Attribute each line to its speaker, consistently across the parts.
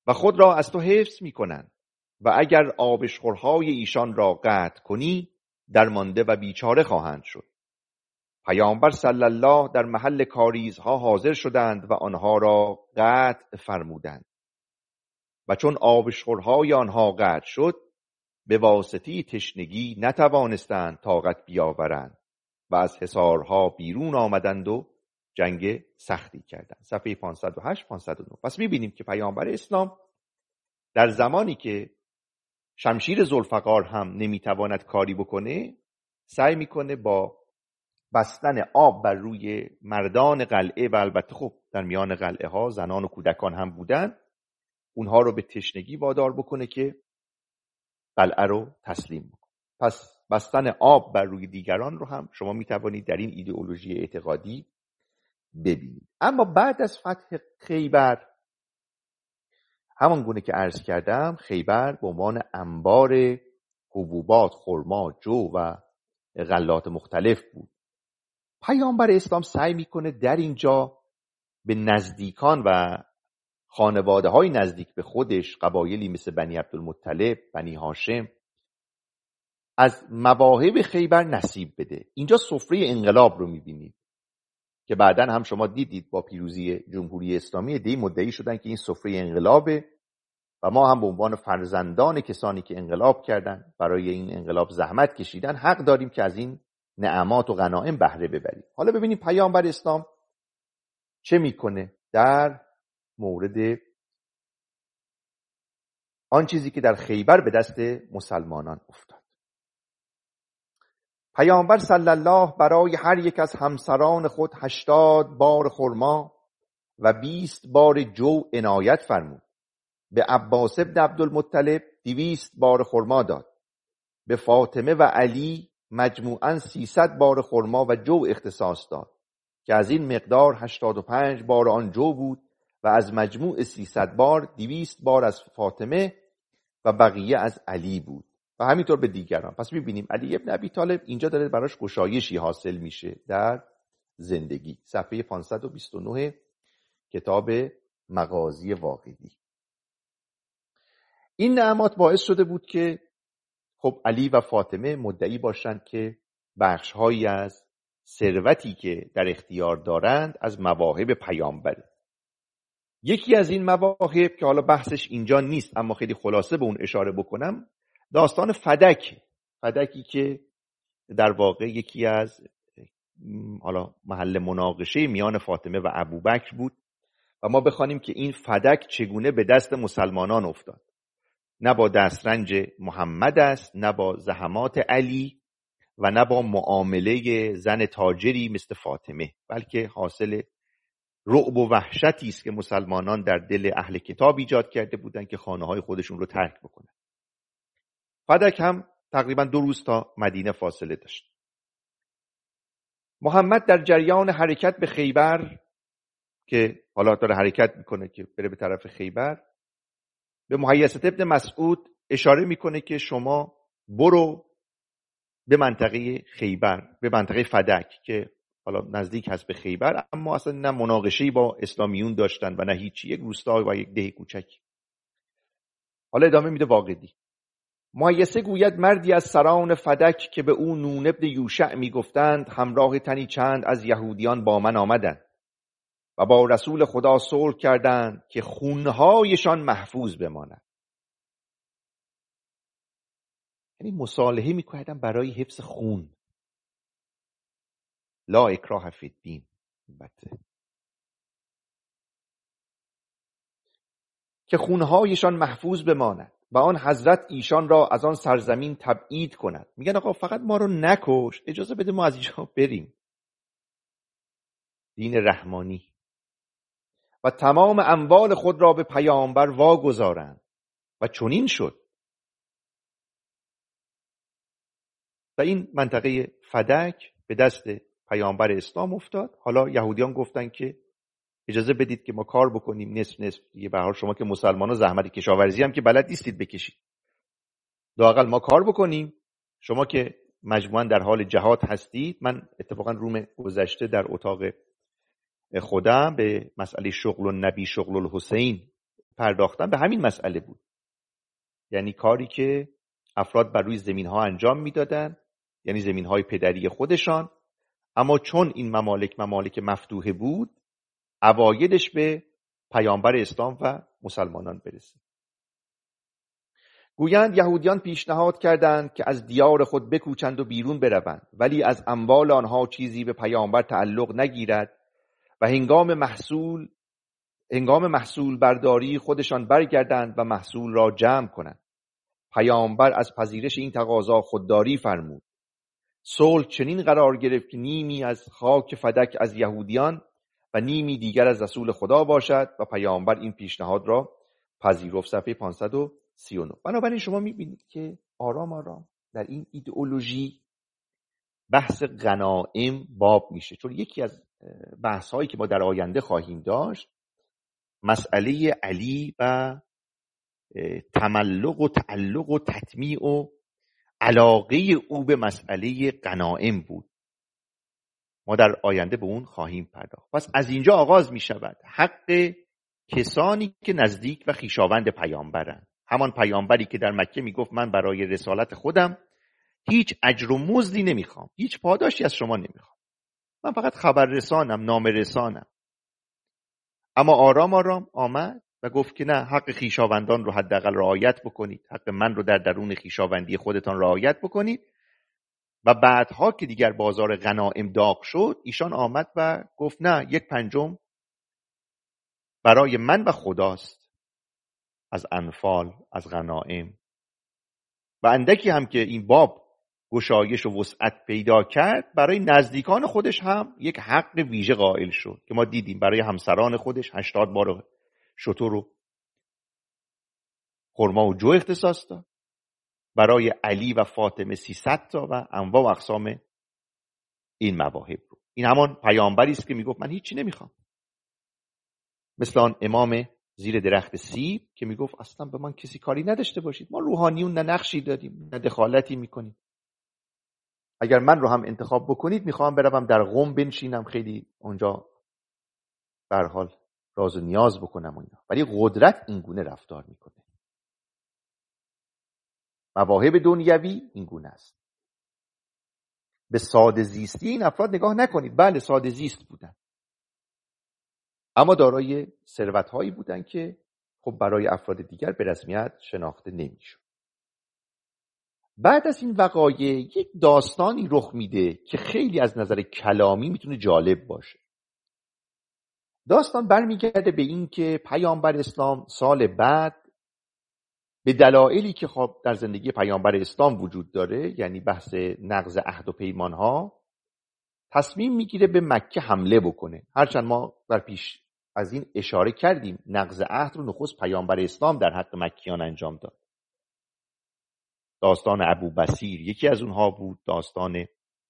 Speaker 1: و خود را از تو حفظ می‌کنند و اگر آبشخورهای ایشان را قطع کنی درمانده و بیچاره خواهند شد. پیامبر صلی الله در محل کاریزها حاضر شدند و آنها را قطع فرمودند و چون آبشخورهای آنها قطع شد به واسطه تشنگی نتوانستند طاقت بیاورند و از حصارها بیرون آمدند و جنگ سختی کردند. صفحه 508 509. پس می‌بینیم که پیامبر اسلام در زمانی که شمشیر ذوالفقار هم نمیتواند کاری بکنه سعی میکنه با بستن آب بر روی مردان قلعه و البته خب در میان قلعه ها زنان و کودکان هم بودن اونها رو به تشنگی وادار بکنه که قلعه رو تسلیم بکنه. پس بستن آب بر روی دیگران رو هم شما میتوانید در این ایدئولوژی اعتقادی ببینید. اما بعد از فتح خیبر همان گونه که عرض کردم خیبر به عنوان انبار حبوبات، خرما، جو و غلات مختلف بود. پیامبر اسلام سعی میکنه در اینجا به نزدیکان و خانواده های نزدیک به خودش، قبایلی مثل بنی عبدالمطلب، بنی هاشم، از مواهب خیبر نصیب بده. اینجا سفره انقلاب رو میبینید که بعداً هم شما دیدید با پیروزی جمهوری اسلامی عده‌ای مدعی شدن که این سفره انقلابه و ما هم به عنوان فرزندان کسانی که انقلاب کردن، برای این انقلاب زحمت کشیدن، حق داریم که از این نعمات و غنایم بهره ببریم. حالا ببینیم پیامبر اسلام چه میکنه در مورد آن چیزی که در خیبر به دست مسلمانان افتاد. پیامبر صلی الله برای هر یک از همسران خود 80 بار خرما و 20 بار جو عنایت فرمود. به عباس ابن عبدالمطلب 200 بار خرما داد. به فاطمه و علی مجموعاً 300 بار خرما و جو اختصاص داد که از این مقدار 85 بار آن جو بود و از مجموع 300 بار 200 بار از فاطمه و بقیه از علی بود و همینطور به دیگران. پس می‌بینیم علی ابن ابی طالب اینجا داره براش گشایشی حاصل میشه در زندگی. صفحه 529 کتاب مغازی واقعی. این نعمات باعث شده بود که خب علی و فاطمه مدعی باشند که بخش‌هایی از ثروتی که در اختیار دارند از مواهب پیامبره. یکی از این مواهب که حالا بحثش اینجا نیست اما خیلی خلاصه به اون اشاره بکنم، داستان فدکی که در واقع یکی از حالا محل مناقشه میان فاطمه و ابوبکر بود و ما بخوانیم که این فدک چگونه به دست مسلمانان افتاد. نه با دسترنج محمد است، نه با زحمات علی و نه با معامله زن تاجری مثل فاطمه، بلکه حاصل رعب و وحشتی است که مسلمانان در دل اهل کتاب ایجاد کرده بودند که خانه‌های خودشون رو ترک بکنن. فدک هم تقریبا 2 روز تا مدینه فاصله داشت. محمد در جریان حرکت به خیبر که حالا داره حرکت میکنه که بره به طرف خیبر، به مهیثة ابن مسعود اشاره میکنه که شما برو به منطقه خیبر، به منطقه فدک که حالا نزدیک هست به خیبر، اما اصلا نه مناقشه‌ای با اسلامیون داشتن و نه هیچی، یک روستا و یک ده کوچکی. حالا ادامه میده واقدی. مهیثه گوید مردی از سران فدک که به او نون ابن یوشع میگفتند همراه تنی چند از یهودیان با من آمدند و با رسول خدا صلح کردند که خونهایشان محفوظ بماند. یعنی مصالحه میکردن برای حفظ خون. لا اکراه فی الدین. که خونهایشان محفوظ بماند و آن حضرت ایشان را از آن سرزمین تبعید کند. میگن آقا فقط ما رو نکش، اجازه بده ما از اینجا بریم. دین رحمانی. و تمام اموال خود را به پیامبر واگذارند و چنین شد. و این منطقه فدک به دست پیامبر اسلام افتاد. حالا یهودیان گفتن که اجازه بدید که ما کار بکنیم، نصف نصف دیگه، به هر حال شما که مسلمان‌ها زحمت کشاورزی هم که بلد نیستید بکشید، لااقل ما کار بکنیم، شما که مجموعاً در حال جهاد هستید. من اتفاقاً روم گذشته در اتاق خودم به مسئله شغل النبی شغل الحسین پرداختن به همین مسئله بود. یعنی کاری که افراد بر روی زمین‌ها انجام میدادن، یعنی زمین‌های پدری خودشان، اما چون این ممالک مفتوحه بود، عوایدش به پیامبر اسلام و مسلمانان برسه. گویند یهودیان پیشنهاد کردند که از دیار خود بکوچند و بیرون بروند، ولی از اموال آنها چیزی به پیامبر تعلق نگیرد و هنگام محصول برداری خودشان برگردند و محصول را جمع کنند. پیامبر از پذیرش این تقاضا خودداری فرمود. صلح چنین قرار گرفت که نیمی از خاک فدک از یهودیان و نیمی دیگر از رسول خدا باشد و پیامبر این پیشنهاد را پذیرفت. صفحه 539. بنابراین شما میبینید که آرام آرام در این ایدئولوژی بحث غنائم باب میشه، چون یکی از بحث‌هایی که ما در آینده خواهیم داشت مسئله علی و تملق و تعلق و تطمیع و علاقه او به مسئله غنائم بود. ما در آینده به اون خواهیم پرداخت. پس از اینجا آغاز می شود حق کسانی که نزدیک و خویشاوند پیامبرند. همان پیامبری که در مکه می گفت من برای رسالت خودم هیچ اجر و مزدی نمیخوام، هیچ پاداشی از شما نمیخوام، من فقط خبر رسانم، نامه رسانم. اما آرام آرام آمد و گفت که نه، حق خویشاوندان رو حداقل رعایت بکنید، حق من رو در درون خویشاوندی خودتان رعایت بکنید. و بعدها که دیگر بازار غنائم داغ شد، ایشان آمد و گفت نه، 1/5 برای من و خداست از انفال، از غنائم. و اندکی هم که این باب گشایش و وسعت پیدا کرد، برای نزدیکان خودش هم یک حق ویژه قائل شد که ما دیدیم برای همسران خودش 80 بار شتر و خرما و جو اختصاص داد، برای علی و فاطمه 300 تا و انواع و اقسام این مواهب رو. این همان پیامبری است که میگفت من هیچی نمیخوام، مثل آن امام زیر درخت سیب که میگفت اصلا به من کسی کاری نداشته باشید، ما روحانیون نه نقشی داریم نه دخالتی میکنیم، اگر من رو هم انتخاب بکنید میخوام بروم در قم بنشینم، خیلی اونجا به هر حال راز و نیاز بکنم و اینا. ولی قدرت این گونه رفتار میکنه. مواهب دنیوی این گونه است. به ساده زیستی این افراد نگاه نکنید. بله ساده زیست بودن، اما دارای ثروت‌هایی بودن که خب برای افراد دیگر به رسمیت شناخته نمیشد. بعد از این وقایع یک داستانی رخ میده که خیلی از نظر کلامی میتونه جالب باشه. داستان برمیگرده به این که پیامبر اسلام سال بعد به دلایلی که خب در زندگی پیامبر اسلام وجود داره، یعنی بحث نقض عهد و پیمانها، تصمیم میگیره به مکه حمله بکنه. هرچند ما در پیش از این اشاره کردیم نقض عهد رو نخست پیامبر اسلام در حق مکیان انجام داد. داستان ابو بصیر یکی از اونها بود، داستان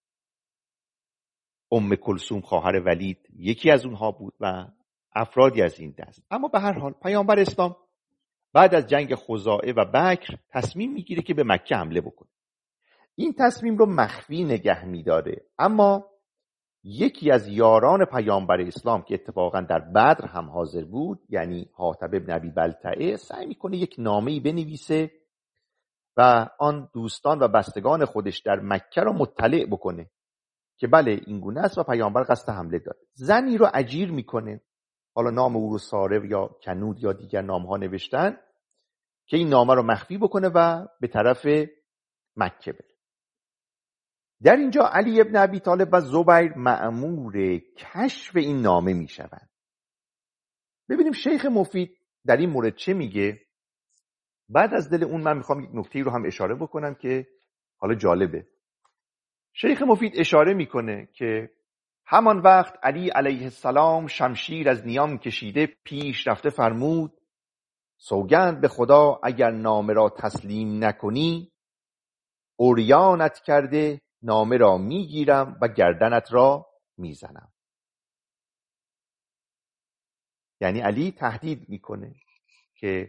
Speaker 1: ام کلثوم خواهر ولید یکی از اونها بود و افرادی از این دست. اما به هر حال پیامبر اسلام بعد از جنگ خزاعه و بکر تصمیم میگیره که به مکه حمله بکنه. این تصمیم رو مخفی نگه میداره، اما یکی از یاران پیامبر اسلام که اتفاقا در بدر هم حاضر بود، یعنی حاتب ابن ابی بلتعه، سعی میکنه یک نامه‌ای بنویسه و آن دوستان و بستگان خودش در مکه را مطلع بکنه که بله این گونه است و پیامبر قصد حمله داره. زنی رو اجیر میکنه، حالا نام او رو ساره یا کنود یا دیگر نامها نوشتن، که این نامه رو مخفی بکنه و به طرف مکه بره. در اینجا علی ابن ابی طالب و زبیر مأمور کشف این نامه میشوند. ببینیم شیخ مفید در این مورد چه میگه. بعد از دل اون من میخوام یک نکته رو هم اشاره بکنم که حالا جالبه. شیخ مفید اشاره میکنه که همان وقت علی علیه السلام شمشیر از نیام کشیده پیش رفته فرمود: سوگند به خدا اگر نامه را تسلیم نکنی، عریانت کرده نامه را میگیرم و گردنت را میزنم. یعنی علی تهدید میکنه که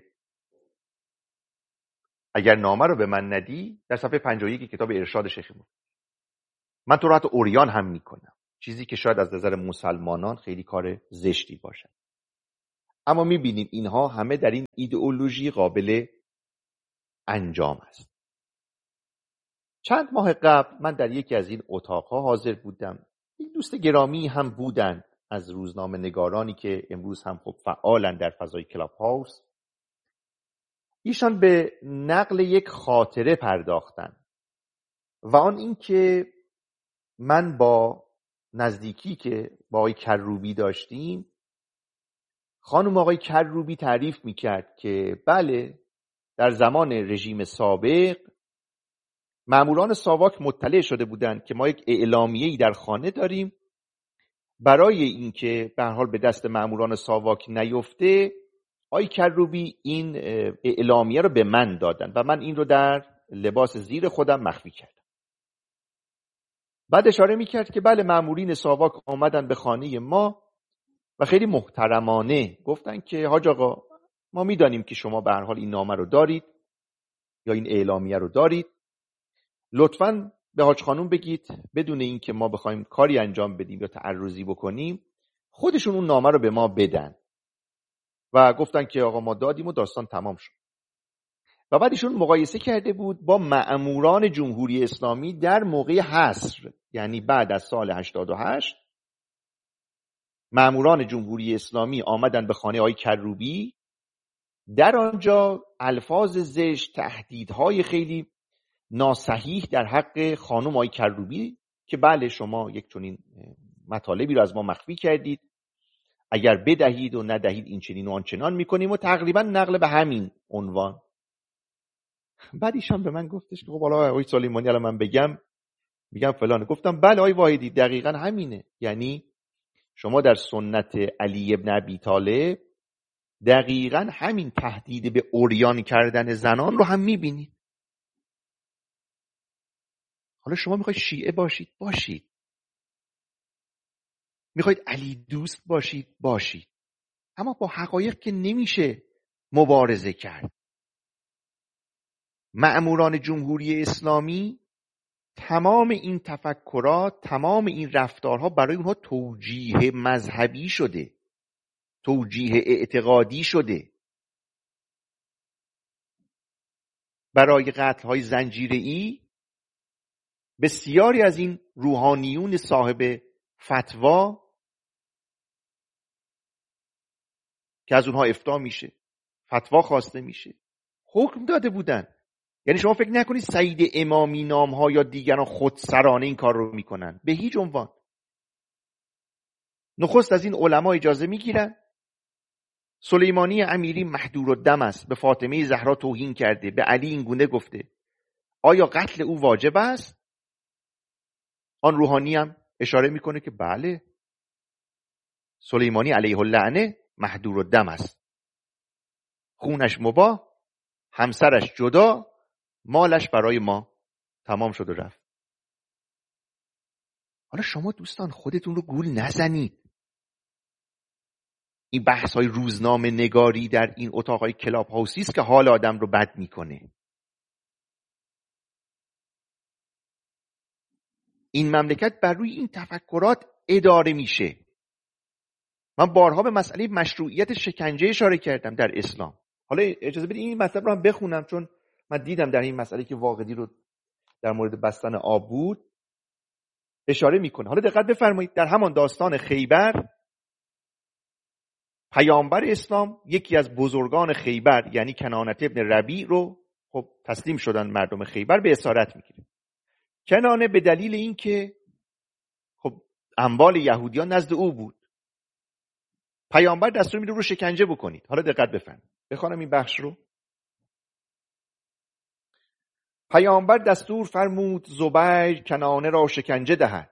Speaker 1: اگر نامه رو به من ندی، در صفحه 51 کتاب ارشاد شیخ مفید، من تو را حتی عریان هم میکنم، چیزی که شاید از نظر مسلمانان خیلی کار زشتی باشد. اما میبینیم اینها همه در این ایدئولوژی قابل انجام است. چند ماه قبل من در یکی از این اتاقها حاضر بودم. یک دوست گرامی هم بودند از روزنامه نگارانی که امروز هم خب فعالن در فضای کلاب هاوس. ایشان به نقل یک خاطره پرداختند و آن این که من با نزدیکی که با آقای کروبی داشتیم، خانم آقای کروبی تعریف میکرد که بله در زمان رژیم سابق ماموران ساواک مطلع شده بودند که ما یک اعلامیه‌ای در خانه داریم، برای اینکه به هر حال به دست ماموران ساواک نیفته آقای کروبی این اعلامیه رو به من دادن و من این رو در لباس زیر خودم مخفی کردم. بعد اشاره میکرد که بله مامورین ساواک آمدن به خانه ما و خیلی محترمانه گفتن که حاج آقا ما میدانیم که شما به هر حال این نامه رو دارید یا این اعلامیه رو دارید، لطفاً به حاج خانوم بگید بدون این که ما بخوایم کاری انجام بدیم یا تعرضی بکنیم خودشون اون نامه رو به ما بدن. و گفتن که آقا ما دادیم و داستان تمام شد. و بعد ایشون مقایسه کرده بود با مأموران جمهوری اسلامی در موقع حصر، یعنی بعد از سال 88 مأموران جمهوری اسلامی آمدن به خانه آقای کروبی، در آنجا الفاظ زشت، تهدیدهای خیلی ناصحیح در حق خانم آقای کروبی که بله شما یک چنین مطالبی رو از ما مخفی کردید، اگر بدهید و ندهید این چنین و آنچنان میکنیم و تقریبا نقل به همین عنوان. بعد ایشان به من گفتش که خب حالا آقای سلیمانی الان من میگم فلان. گفتم بله آقای واحدی دقیقا همینه، یعنی شما در سنت علی ابن ابی طالب دقیقا همین تهدید به عریان کردن زنان رو هم میبینید. حالا شما میخواید شیعه باشید، میخواید علی دوست باشید، اما با حقایق که نمیشه مبارزه کرد. مأموران جمهوری اسلامی تمام این تفکرات، تمام این رفتارها برای اونها توجیه مذهبی شده، توجیه اعتقادی شده. برای قتل‌های زنجیره‌ای بسیاری از این روحانیون صاحب فتوا که از اونها افتاء میشه، فتوا خواسته میشه، حکم داده بودن. یعنی شما فکر نکنید سعید امامی نامها یا دیگران خودسرانه این کار رو میکنن، به هیچ عنوان. نخست از این علما اجازه میگیرن. سلیمانی امیری محدورالدم است، به فاطمه زهرا توهین کرده، به علی این گونه گفته، آیا قتل او واجب است؟ آن روحانی هم اشاره میکنه که بله سلیمانی علیه اللعنه محدورالدم است، خونش مباح، همسرش جدا، مالش برای ما، تمام شد و رفت. حالا شما دوستان خودتون رو گول نزنید. این بحث های روزنامه نگاری در این اتاقهای کلاب هاوسی است که حال آدم رو بد میکنه. این مملکت بر روی این تفکرات اداره میشه. من بارها به مسئله مشروعیت شکنجه اشاره کردم در اسلام. حالا اجازه بدید این مطلب رو هم بخونم، چون من دیدم در این مسئله که واقعی رو در مورد بستن آب بود اشاره میکنه. حالا دقت بفرمایید، در همان داستان خیبر پیامبر اسلام یکی از بزرگان خیبر یعنی کنانه ابن ربیع رو خب تسلیم شدن مردم خیبر، به اسارت میگیره. کنانه به دلیل اینکه خب اموال یهودیان نزد او بود، پیامبر دستور میده رو شکنجه بکنید. حالا دقت بفرمایید، بخوانم این بخش رو. پیامبر دستور فرمود زبیر کنانه را شکنجه دهد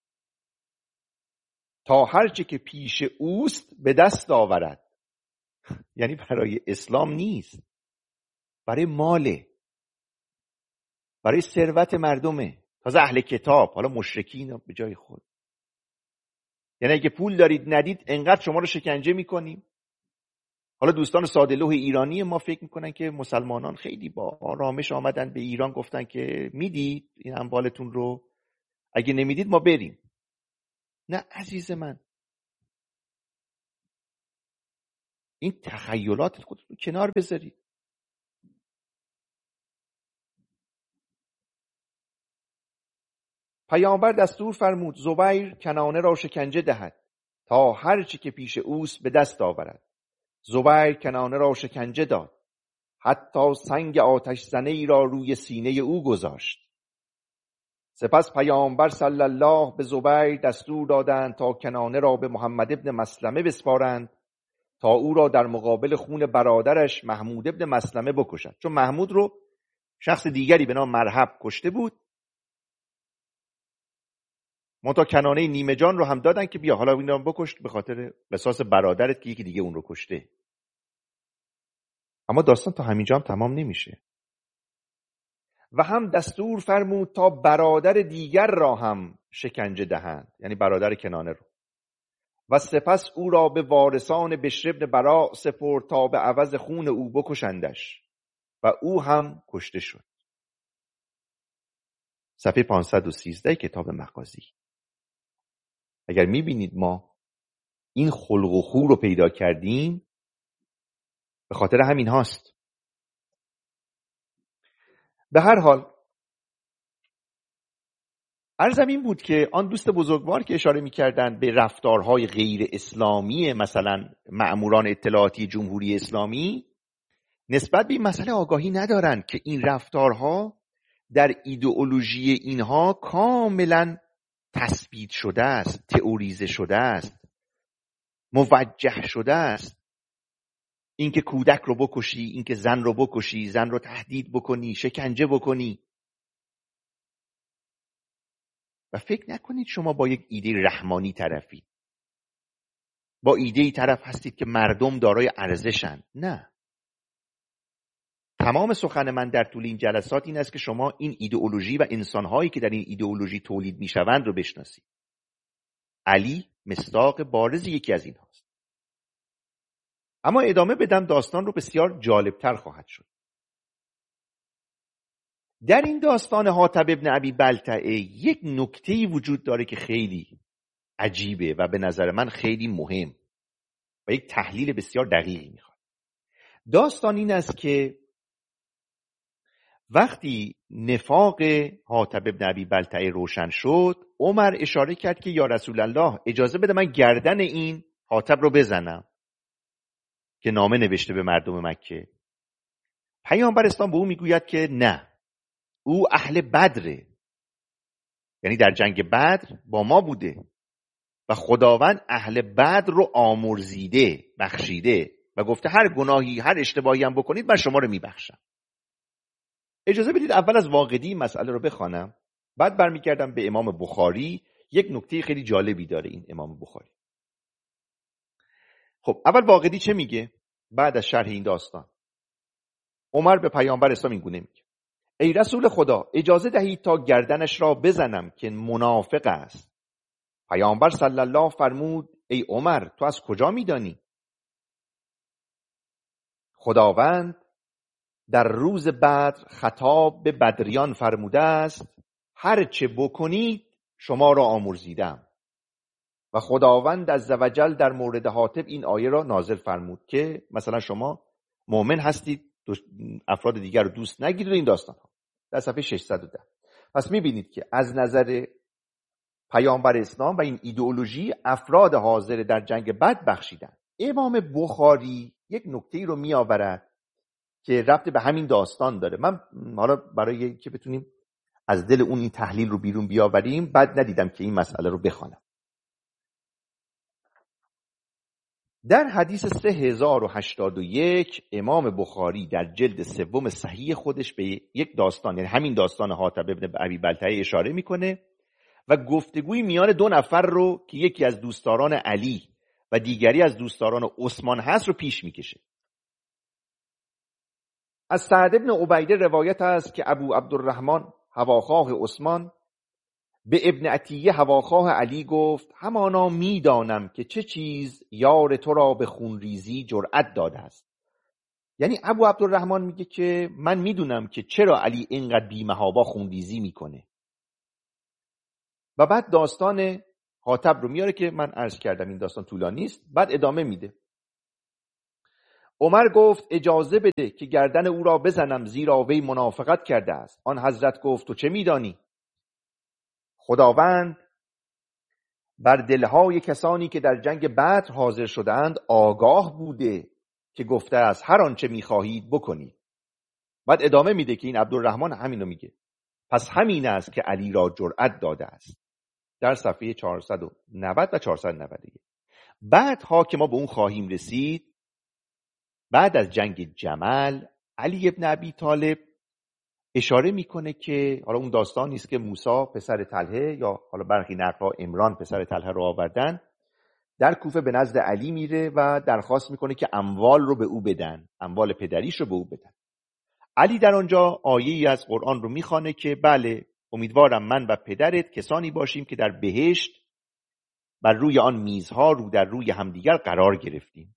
Speaker 1: تا هرچه که پیش اوست به دست آورد. یعنی برای اسلام نیست، برای ماله، برای ثروت مردمه، تازه اهل کتاب، حالا مشرکین به جای خود. یعنی اگه پول دارید ندید انقدر شما رو شکنجه میکنیم. حالا دوستان ساده‌لوح ایرانی ما فکر میکنن که مسلمانان خیلی با آرامش آمدن به ایران گفتن که میدید این اموالتون رو، اگه نمیدید ما بریم. نه عزیز من، این تخیلات خودتون رو کنار بذارید. پیامبر دستور فرمود زبیر کنانه را شکنجه دهد تا هر چی که پیش اوست به دست آورد. زبیر کنانه را شکنجه داد، حتی سنگ آتش زنه ای را روی سینه او گذاشت. سپس پیامبر صلی الله به زبیر دستور دادند تا کنانه را به محمد ابن مسلمه بسپارند تا او را در مقابل خون برادرش محمود ابن مسلمه بکشد، چون محمود رو شخص دیگری به نام مرحب کشته بود. منتها کنانه نیمه جان رو هم دادن که بیا حالا این رو بکش به خاطر قصاص برادرت که یکی دیگه اون رو کشته. اما داستان تا همینجا هم تمام نمیشه و هم دستور فرمود تا برادر دیگر را هم شکنجه دهند، یعنی برادر کنانه رو، و سپس او را به وارثان بشر بن براء سپرد تا به عوض خون او بکشندش و او هم کشته شد. صفحه 513 کتاب مغازی. اگر میبینید ما این خلق و خو رو پیدا کردیم به خاطر همین هاست. به هر حال عرضم این بود که آن دوست بزرگوار که اشاره می‌کردند به رفتارهای غیر اسلامی مثلا مأموران اطلاعاتی جمهوری اسلامی، نسبت به این مسئله آگاهی ندارند که این رفتارها در ایدئولوژی اینها کاملا تثبیت شده است، تئوریزه شده است، موجه شده است. اینکه کودک رو بکشی، اینکه زن رو بکشی، زن رو تهدید بکنی، شکنجه بکنی. و فکر نکنید شما با یک ایده رحمانی طرفید، با ایده طرف هستید که مردم دارای ارزشن. نه، تمام سخن من در طول این جلسات این است که شما این ایدئولوژی و انسانهایی که در این ایدئولوژی تولید میشوند رو بشناسید. علی مصداق بارز یکی از این هاست. اما ادامه بدم داستان رو بسیار جالبتر خواهد شد. در این داستان حاتب ابن ابی بلتعه یک نکته‌ای وجود داره که خیلی عجیبه و به نظر من خیلی مهم و یک تحلیل بسیار دقیقی میخواد. داستان این است که وقتی نفاق حاتب ابن ابی بلتعه روشن شد، عمر اشاره کرد که یا رسول الله اجازه بده من گردن این حاتب رو بزنم که نامه نوشته به مردم مکه. پیامبر اسلام به او میگوید که نه، او اهل بدره، یعنی در جنگ بدر با ما بوده و خداوند اهل بدر رو آمرزیده، بخشیده و گفته هر گناهی هر اشتباهی هم بکنید من شما رو میبخشم. اجازه بدید اول از واقعی مسئله رو بخوانم، بعد برمیگردم به امام بخاری. یک نکته خیلی جالبی داره این امام بخاری. خب اول واقعی چه میگه؟ بعد از شرح این داستان عمر به پیامبر اسلام این گونه میگه: ای رسول خدا اجازه دهید تا گردنش را بزنم که منافق است. پیامبر صلی الله فرمود: ای عمر تو از کجا میدانی؟ خداوند در روز بدر خطاب به بدریان فرموده است هر چه بکنید شما را آمرزیدم. و خداوند عزوجل در مورد حاتب این آیه را نازل فرمود که مثلا شما مؤمن هستید، افراد دیگر رو دوست نگیرید. این داستان ها در صفحه 610. پس میبینید که از نظر پیامبر اسلام و این ایدئولوژی افراد حاضر در جنگ بدر بخشیدن. امام بخاری یک نکته‌ای رو میآورد که ربط به همین داستان داره. من حالا برای که بتونیم از دل اون این تحلیل رو بیرون بیاوریم بعد ندیدم که این مسئله رو بخوانم. در حدیث 3081 امام بخاری در جلد سوم صحیح خودش به یک داستان، یعنی همین داستان حاتب ابن ابی بلتعه اشاره میکنه و گفتگوی میان دو نفر رو که یکی از دوستداران علی و دیگری از دوستداران عثمان هست رو پیش میکشه. از سعد ابن عبیده روایت است که ابو عبدالرحمن هواخواه عثمان به ابن عطیه هواخواه علی گفت همانا میدانم که چه چیز یار تو را به خونریزی جرأت داده است. یعنی ابو عبدالرحمن میگه که من میدونم که چرا علی اینقدر بی‌محابا خونریزی میکنه. و بعد داستان حاتب رو میاره که من عرض کردم این داستان طولانی است. بعد ادامه میده عمر گفت اجازه بده که گردن او را بزنم زیرا وی منافقت کرده است. آن حضرت گفت تو چه میدانی؟ خداوند بر دلهای کسانی که در جنگ بدر حاضر شدند آگاه بوده که گفته است هر آنچه میخواهید بکنید. بعد ادامه میده که این عبدالرحمن همینو میگه. پس همین است که علی را جرأت داده است. در صفحه 490 و 491. بعدها که ما به اون خواهیم رسید، بعد از جنگ جمل علی ابن ابی طالب اشاره میکنه که حالا اون داستان نیست که موسی پسر طلحه یا حالا برخی نقل‌ها عمران پسر طلحه رو آوردن، در کوفه به نزد علی میره و درخواست میکنه که اموال رو به او بدن، اموال پدریش رو به او بدن. علی در آنجا آیه‌ای از قرآن رو میخوانه که بله امیدوارم من و پدرت کسانی باشیم که در بهشت بر روی آن میزها رو در روی همدیگر قرار گرفتیم.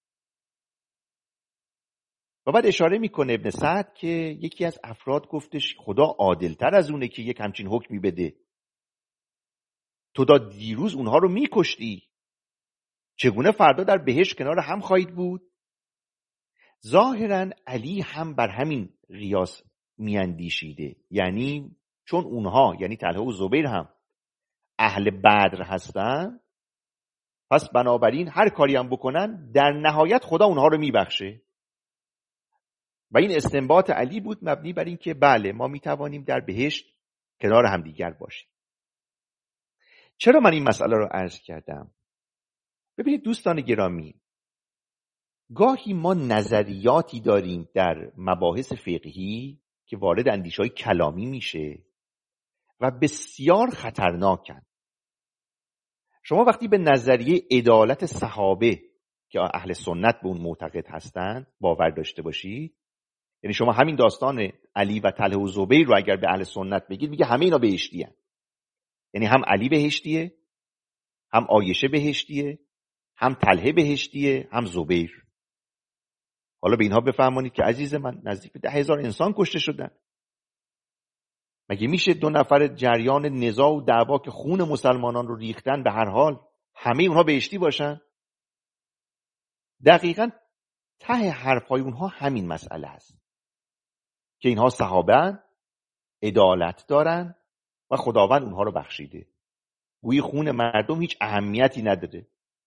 Speaker 1: و بعد اشاره میکنه ابن سعد که یکی از افراد گفتش خدا عادلتر از اونه که یک همچین حکمی بده. تو تا دیروز اونها رو میکشتی، چگونه فردا در بهشت کنار هم خواهید بود؟ ظاهرا علی هم بر همین قیاس میاندیشیده، یعنی چون اونها یعنی طلحه و زبیر هم اهل بدر هستن، پس بنابراین هر کاری هم بکنن در نهایت خدا اونها رو میبخشه. و این استنباط علی بود مبنی بر این که بله ما میتوانیم در بهشت کنار هم دیگر باشیم. چرا من این مسئله رو عرض کردم؟ ببینید دوستان گرامی، گاهی ما نظریاتی داریم در مباحث فقهی که وارد اندیشه‌های کلامی میشه و بسیار خطرناکن. شما وقتی به نظریه عدالت صحابه که اهل سنت به اون معتقد هستند باور داشته باشید، یعنی شما همین داستان علی و طلحه و زبیر رو اگر به اهل سنت بگید میگه همه اینا بهشتی هستند. یعنی هم علی بهشتیه، هم عایشه بهشتیه، هم طلحه بهشتیه، هم زبیر. حالا به اینها بفهمانید که عزیز من نزدیک به 10,000 انسان کشته شدن. مگه میشه دو نفر جریان نزاع و دعوا که خون مسلمانان رو ریختن به هر حال همه اونها بهشتی باشن؟ دقیقاً ته حرفای اونها همین مسئله است که اینها صحابه عدالت دارن و خداوند اونها رو بخشیده. گویی خون مردم هیچ اهمیتی نداره.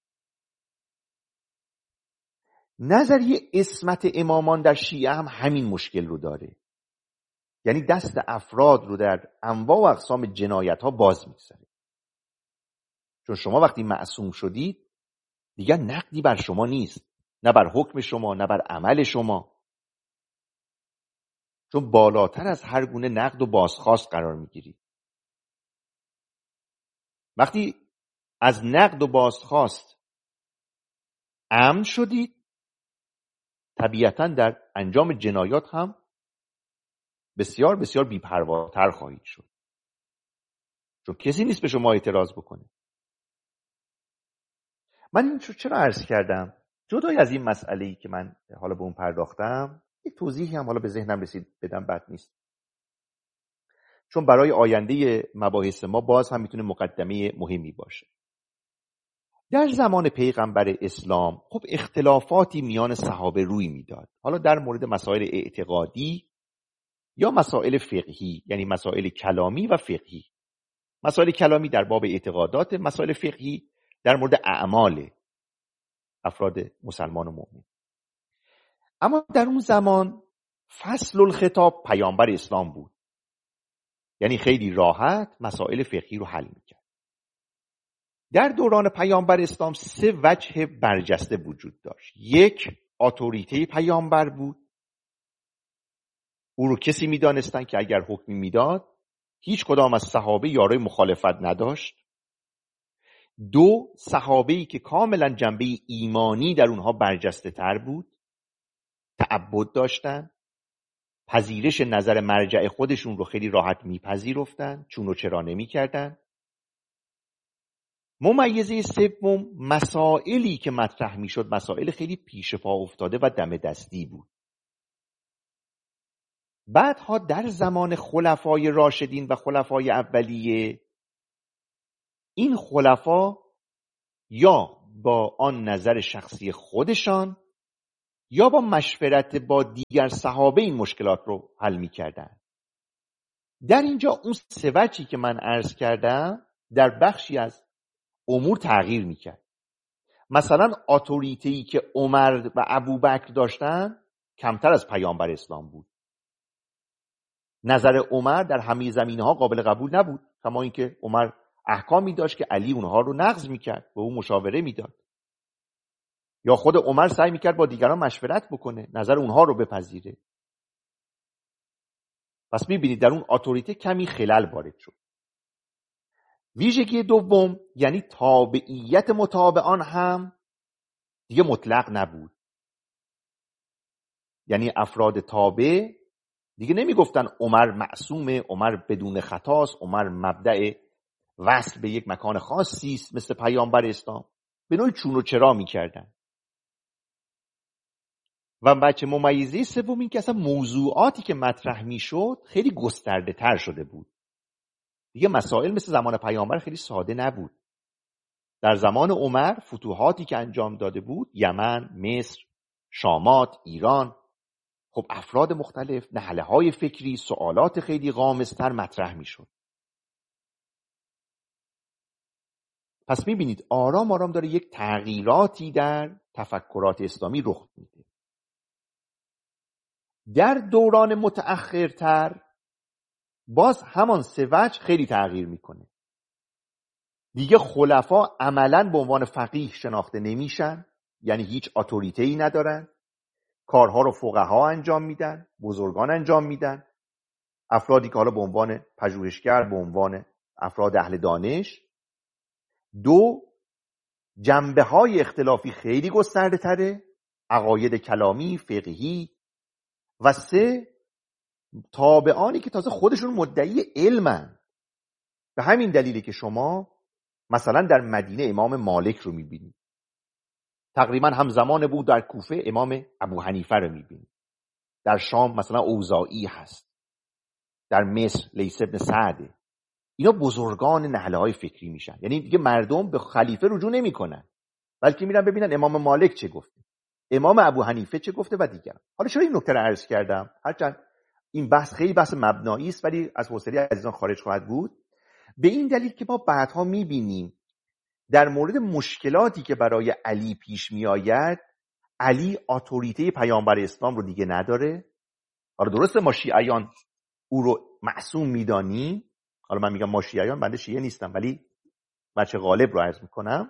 Speaker 1: نظریه عصمت امامان در شیعه هم همین مشکل رو داره، یعنی دست افراد رو در انواع و اقسام جنایت ها باز می‌گذاره. چون شما وقتی معصوم شدید دیگر نقدی بر شما نیست، نه بر حکم شما نه بر عمل شما، چون بالاتر از هر گونه نقد و بازخواست قرار می‌گیرید. وقتی از نقد و بازخواست امن شدید طبیعتاً در انجام جنایات هم بسیار بسیار بی‌پرواتر خواهید شد، چون کسی نیست به شما اعتراض بکنه. من این چرا عرض کردم؟ جدای از این مسئله‌ای که من حالا به اون پرداختم، یک توضیحی هم حالا به ذهنم رسید بدم بد نیست، چون برای آینده مباحث ما باز هم میتونه مقدمه مهمی باشه. در زمان پیغمبر اسلام خب اختلافاتی میان صحابه روی میداد، حالا در مورد مسائل اعتقادی یا مسائل فقهی، یعنی مسائل کلامی و فقهی. مسائل کلامی در باب اعتقادات، مسائل فقهی در مورد اعمال افراد مسلمان و مؤمن. اما در اون زمان فصل الخطاب پیامبر اسلام بود، یعنی خیلی راحت مسائل فقهی رو حل میکرد. در دوران پیامبر اسلام 3 وجه برجسته وجود داشت. یک، اتوریته پیامبر بود، او رو کسی میدانستن که اگر حکمی میداد هیچ کدام از صحابه یارای مخالفت نداشت. 2، صحابه‌ای که کاملا جنبه ایمانی در اونها برجسته تر بود، تعبد داشتن، پذیرش نظر مرجع خودشون رو خیلی راحت میپذیرفتن، چون و چرا نمیکردن. ممیزه 3، مسائلی که مطرح میشد مسائل خیلی پیش پا افتاده و دم دستی بود. بعدها در زمان خلفای راشدین و خلفای اولیه، این خلفا یا با آن نظر شخصی خودشان یا با مشورت با دیگر صحابه این مشکلات رو حل می‌کردن. در اینجا اون سه وجهی که من عرض کردم در بخشی از امور تغییر می‌کرد. مثلا اتوریته‌ای که عمر و ابوبکر داشتن کمتر از پیامبر اسلام بود. نظر عمر در همه زمینه‌ها قابل قبول نبود، کما اینکه عمر احکامی داشت که علی اونها رو نقض می‌کرد، به اون مشاوره میداد. یا خود عمر سعی می‌کرد با دیگران مشورت بکنه، نظر اونها رو بپذیره. پس می‌بینید در اون اتوریته کمی خلل وارد شد. ویژگی دوم یعنی تابعیت متابعان هم دیگه مطلق نبود. یعنی افراد تابع دیگه نمیگفتن عمر معصومه، عمر بدون خطاست، عمر مبدأ وصل به یک مکان خاصی است مثل پیامبر اسلام. به نوعی چون و چرا میکردن. و بچه ممیزه سوم این که اصلا موضوعاتی که مطرح میشد خیلی گسترده تر شده بود. دیگه مسائل مثل زمان پیامبر خیلی ساده نبود. در زمان عمر فتوحاتی که انجام داده بود، یمن، مصر، شامات، ایران، خب افراد مختلف، نهله‌های فکری، سوالات خیلی غامض‌تر مطرح میشد. پس میبینید آرام آرام داره یک تغییراتی در تفکرات اسلامی رخ میده. در دوران متأخرتر باز همان سه وجه خیلی تغییر میکنه. دیگه خلفا عملاً به عنوان فقیه شناخته نمیشن، یعنی هیچ اتوریته‌ای ندارن. کارها رو فقها انجام میدن، بزرگان انجام میدن. افرادی که حالا به عنوان پژوهشگر، به عنوان افراد اهل دانش. دو، جنبه‌های اختلافی خیلی گسترده تره، عقاید کلامی، فقهی. و سه، تابعانی که تازه خودشون مدعی علمن. به همین دلیلی که شما مثلا در مدینه امام مالک رو میبینید، تقریبا همزمان بود در کوفه امام ابو حنیفه رو میبینید، در شام مثلا اوزاعی هست، در مصر لیث ابن سعده. اینا بزرگان نهله‌های فکری میشن. یعنی دیگه مردم به خلیفه رجوع نمیکنن، بلکه میرن ببینن امام مالک چه گفته، امام ابو حنیفه چه گفته و دیگر. حالا چرا این نکته رو عرض کردم؟ هرچند این بحث خیلی بحث مبنایی است ولی از حوصله عزیزان خارج خواهد بود. به این دلیل که ما بعدها میبینیم در مورد مشکلاتی که برای علی پیش میآید، علی اتوریته پیامبر اسلام رو دیگه نداره. حالا درسته ما شیعیان او رو معصوم میدانیم. حالا من میگم ما شیعیان، بنده شیعه نیستم ولی بچه غالب رو عرض میکنم.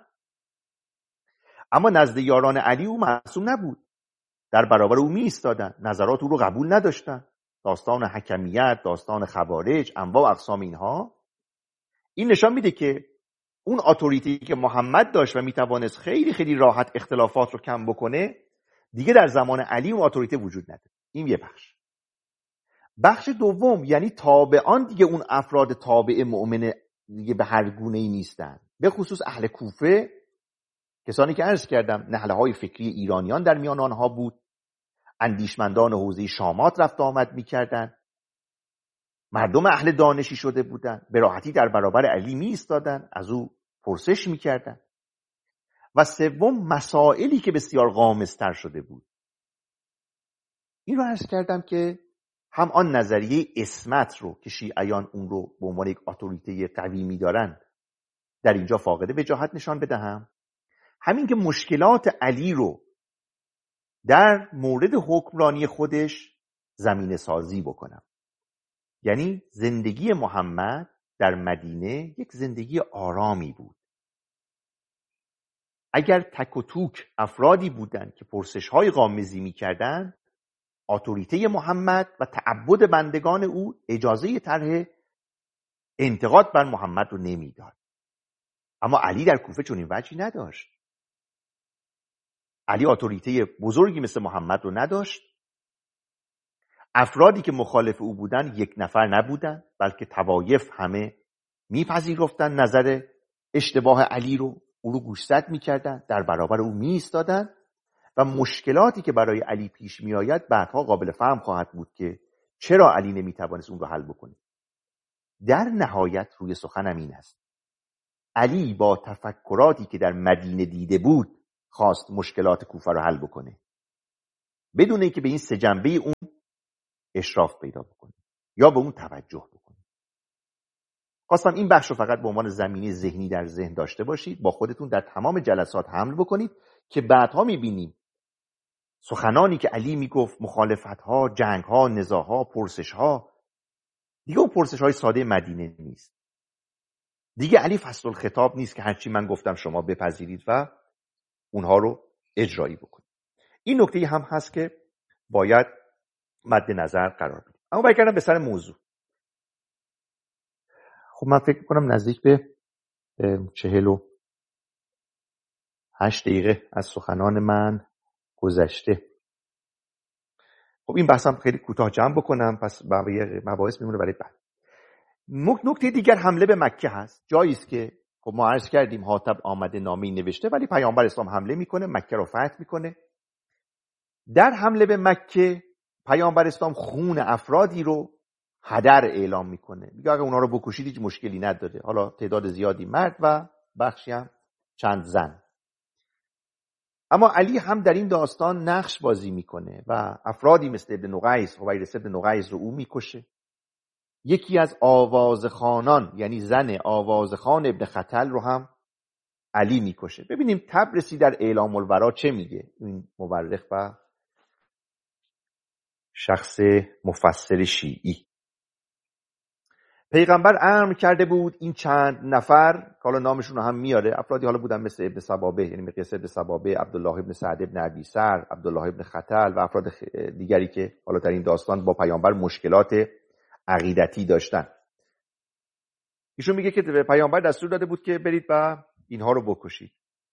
Speaker 1: اما نزد یاران علی او معصوم نبود. در برابر او می ایستادن، نظرات او رو قبول نداشتن. داستان حکمیت، داستان خوارج، انواع و اقسام اینها، این نشان میده که اون اتوریتی که محمد داشت و میتوانست خیلی خیلی راحت اختلافات رو کم بکنه، دیگه در زمان علی اون اتوریته وجود نداره. این یه بخش. بخش دوم یعنی تابعان دیگه اون افراد تابع مؤمن دیگه به هر گونه‌ای نیستن. به خصوص اهل کوفه، کسانی که عرض کردم نهله‌های فکری ایرانیان در میان آنها بود. اندیشمندان حوزه شامات رفت آمد می‌کردند. مردم اهل دانشی شده بودند، به راحتی در برابر علی می ایستادند، از او پرسش می‌کردند. و سوم، مسائلی که بسیار غامض‌تر شده بود. این رو عرض کردم که هم آن نظریه عصمت رو که شیعیان اون رو به عنوان یک اتوریته قوی می‌دارند در اینجا فاقد وجاهت نشان بدهم، همین که مشکلات علی رو در مورد حکمرانی خودش زمینه سازی بکنم. یعنی زندگی محمد در مدینه یک زندگی آرامی بود. اگر تک و توک افرادی بودند که پرسش‌های غامضی می‌کردند، اتوریته محمد و تعبد بندگان او اجازه طرح انتقاد بر محمد رو نمیداد. اما علی در کوفه چنین وجهی نداشت. علی اتوریته بزرگی مثل محمد رو نداشت. افرادی که مخالف او بودن یک نفر نبودن، بلکه طوایف همه میپذیرفتن نظر اشتباه علی رو، او رو گوشزد میکردن، در برابر او میایستادن و مشکلاتی که برای علی پیش میآید بعدها قابل فهم خواهد بود که چرا علی نمیتوانست اون رو حل بکنه. در نهایت روی سخنم این است: علی با تفکراتی که در مدینه دیده بود خواست مشکلات کوفه رو حل بکنه. بدون اینکه به این سه جنبه اون اشراف پیدا بکنید یا به اون توجه بکنید. خواستم این بخش رو فقط به عنوان زمینه ذهنی در ذهن داشته باشید، با خودتون در تمام جلسات حمل بکنید که بعدها میبینیم سخنانی که علی میگفت، مخالفت‌ها، جنگ‌ها، نزاع‌ها، پرسش‌ها، دیگه اون پرسش‌های ساده مدینه نیست. دیگه علی فصل الخطاب نیست که هرچی من گفتم شما بپذیرید و اونها رو اجرایی بکنید. این نکته هم هست که باید مد نظر قرار بدیم. اما برگردم به سر موضوع. خب من فکر می‌کنم نزدیک به 48 دقیقه از سخنان من گذشته. خب این بحثم خیلی کوتاه جمع بکنم، پس بقیه مباحث میمونه برای بعد. نکته دیگر حمله به مکه هست. جایی است که خب ما عرض کردیم حاتب آمده نامه‌ای نوشته، ولی پیامبر اسلام حمله میکنه، مکه رو فتح میکنه. در حمله به مکه پیامبر اسلام خون افرادی رو هدر اعلام میکنه، میگه اگه اونها رو بکشید هیچ مشکلی نداره، حالا تعداد زیادی مرد و بخشی هم چند زن. اما علی هم در این داستان نقش بازی میکنه و افرادی مثل ابن نقیس، حویرث ابن نقیس رو او میکشه. یکی از آوازخانان یعنی زن آوازخان ابن خطل رو هم علی میکشه. ببینیم طبرسی در اعلام الورا چه میگه، این مورخ و شخص مفسر شیعی. پیغمبر امر کرده بود این چند نفر که حالا نامشون رو هم میاره، افرادی حالا بودن مثل ابن صبابه یعنی مقیاس ابن صبابه، عبدالله ابن سعد ابن ابی سر، عبدالله ابن خطل و افراد دیگری که حالا در این داستان با پیامبر مشکلات عقیدتی داشتن. ایشون میگه که پیامبر دستور داده بود که برید و اینها رو بکشید،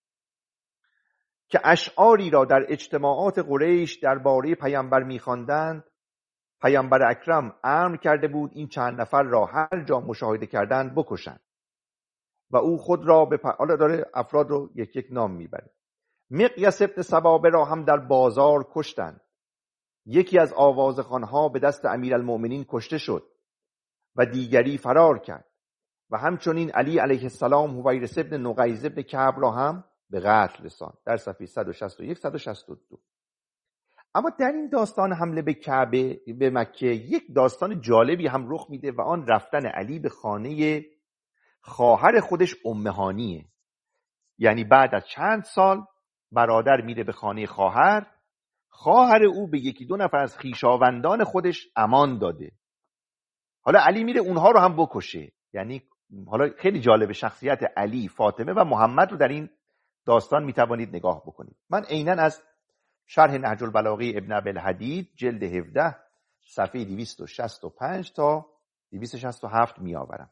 Speaker 1: که اشعاری را در اجتماعات قریش درباره پیامبر می‌خواندند. پیامبر اکرم امر کرده بود این چند نفر را هر جا مشاهده کردند بکشند و او خود را به حالا داره افراد رو یک یک نام میبره. مقیاس ابن صبابه را هم در بازار کشتند. یکی از آوازخوانها به دست امیرالمؤمنین کشته شد و دیگری فرار کرد و همچنین علی علیه السلام حویرث ابن نقیز ابن کعب را هم به قتل رساند در صفحه 161 162. اما در این داستان حمله به کعبه به مکه یک داستان جالبی هم رخ میده و آن رفتن علی به خانه خواهر خودش ام هانیه. یعنی بعد از چند سال برادر میره به خانه خواهر او به یکی دو نفر از خویشاوندان خودش امان داده. حالا علی میره اونها رو هم بکشه. یعنی حالا خیلی جالب شخصیت علی، فاطمه و محمد رو در این داستان میتوانید نگاه بکنید. من عیناً از شرح نهج البلاغه ابن ابی‌الحدید جلد 17 صفحه 265 تا 267 میآورم.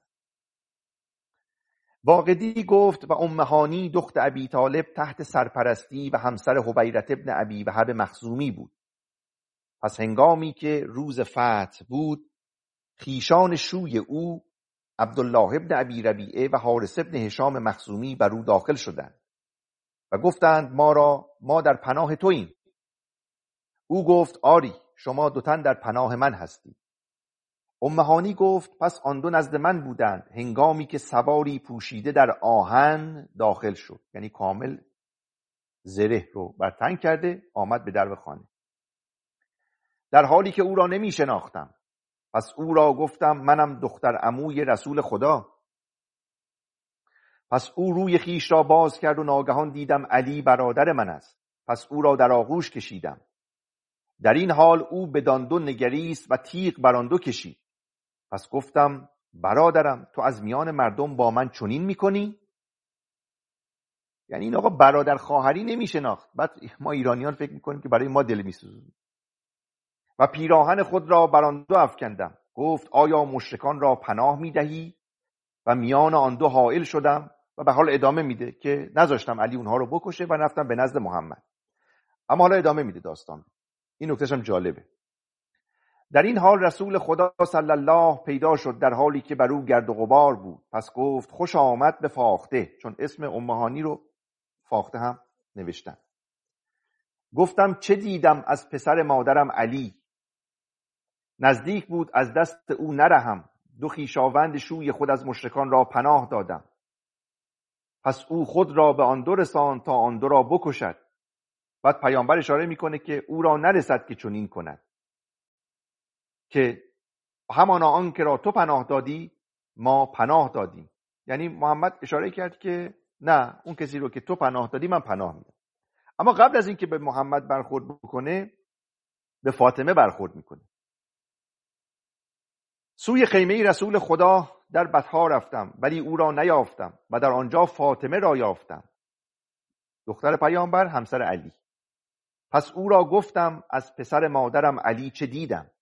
Speaker 1: واقدی گفت و ام هانی دخت ابی طالب تحت سرپرستی و همسر حبیرة ابن ابی وهب مخزومی بود. پس هنگامی که روز فتح بود، خیشان شوی او عبدالله ابن ابی ربیعه و حارث ابن هشام مخزومی بر او داخل شدند و گفتند ما در پناه توییم. او گفت آری، شما دو تن در پناه من هستید. ام هانی گفت پس آن دو نزد من بودند هنگامی که سواری پوشیده در آهن داخل شد، یعنی کامل زره رو بر تن کرده آمد به درب خانه، در حالی که او را نمی شناختم. پس او را گفتم منم دختر عموی رسول خدا. پس او روی خیش را باز کرد و ناگهان دیدم علی برادر من است. پس او را در آغوش کشیدم. در این حال او بدان دو نگریست و تیغ بر آن دو کشید. پس گفتم برادرم تو از میان مردم با من چنین میکنی؟ یعنی این آقا برادر خواهری نمیشناخت. بعد ما ایرانیان فکر میکنیم که برای ما دل میسوزه. و پیراهن خود را بر آن دو افکندم. گفت آیا مشرکان را پناه میدهی؟ و میان آن دو حائل شدم و به حال ادامه میده که نذاشتم علی اونها رو بکشه و رفتم به نزد محمد. اما حالا ادامه میده داستان. این نکتهش هم جالبه. در این حال رسول خدا صلی الله پیدا شد در حالی که بر او گرد و غبار بود. پس گفت خوش آمد به فاخته، چون اسم ام هانی رو فاخته هم نوشتن. گفتم چه دیدم از پسر مادرم علی؟ نزدیک بود از دست او نرهم. دو خویشاوند شوی خود از مشرکان را پناه دادم. پس او خود را به آن دو رساند تا آن دو را بکشد. بعد پیامبر اشاره میکنه که او را نرسد که چنین کند، که همانا آن که را تو پناه دادی ما پناه دادیم. یعنی محمد اشاره کرد که نه، اون کسی رو که تو پناه دادی من پناه میدم. اما قبل از اینکه به محمد برخورد بکنه به فاطمه برخورد میکنه. سوی خیمه رسول خدا در بطحا رفتم ولی او را نیافتم و در آنجا فاطمه را یافتم، دختر پیامبر همسر علی. پس او را گفتم از پسر مادرم علی چه دیدم.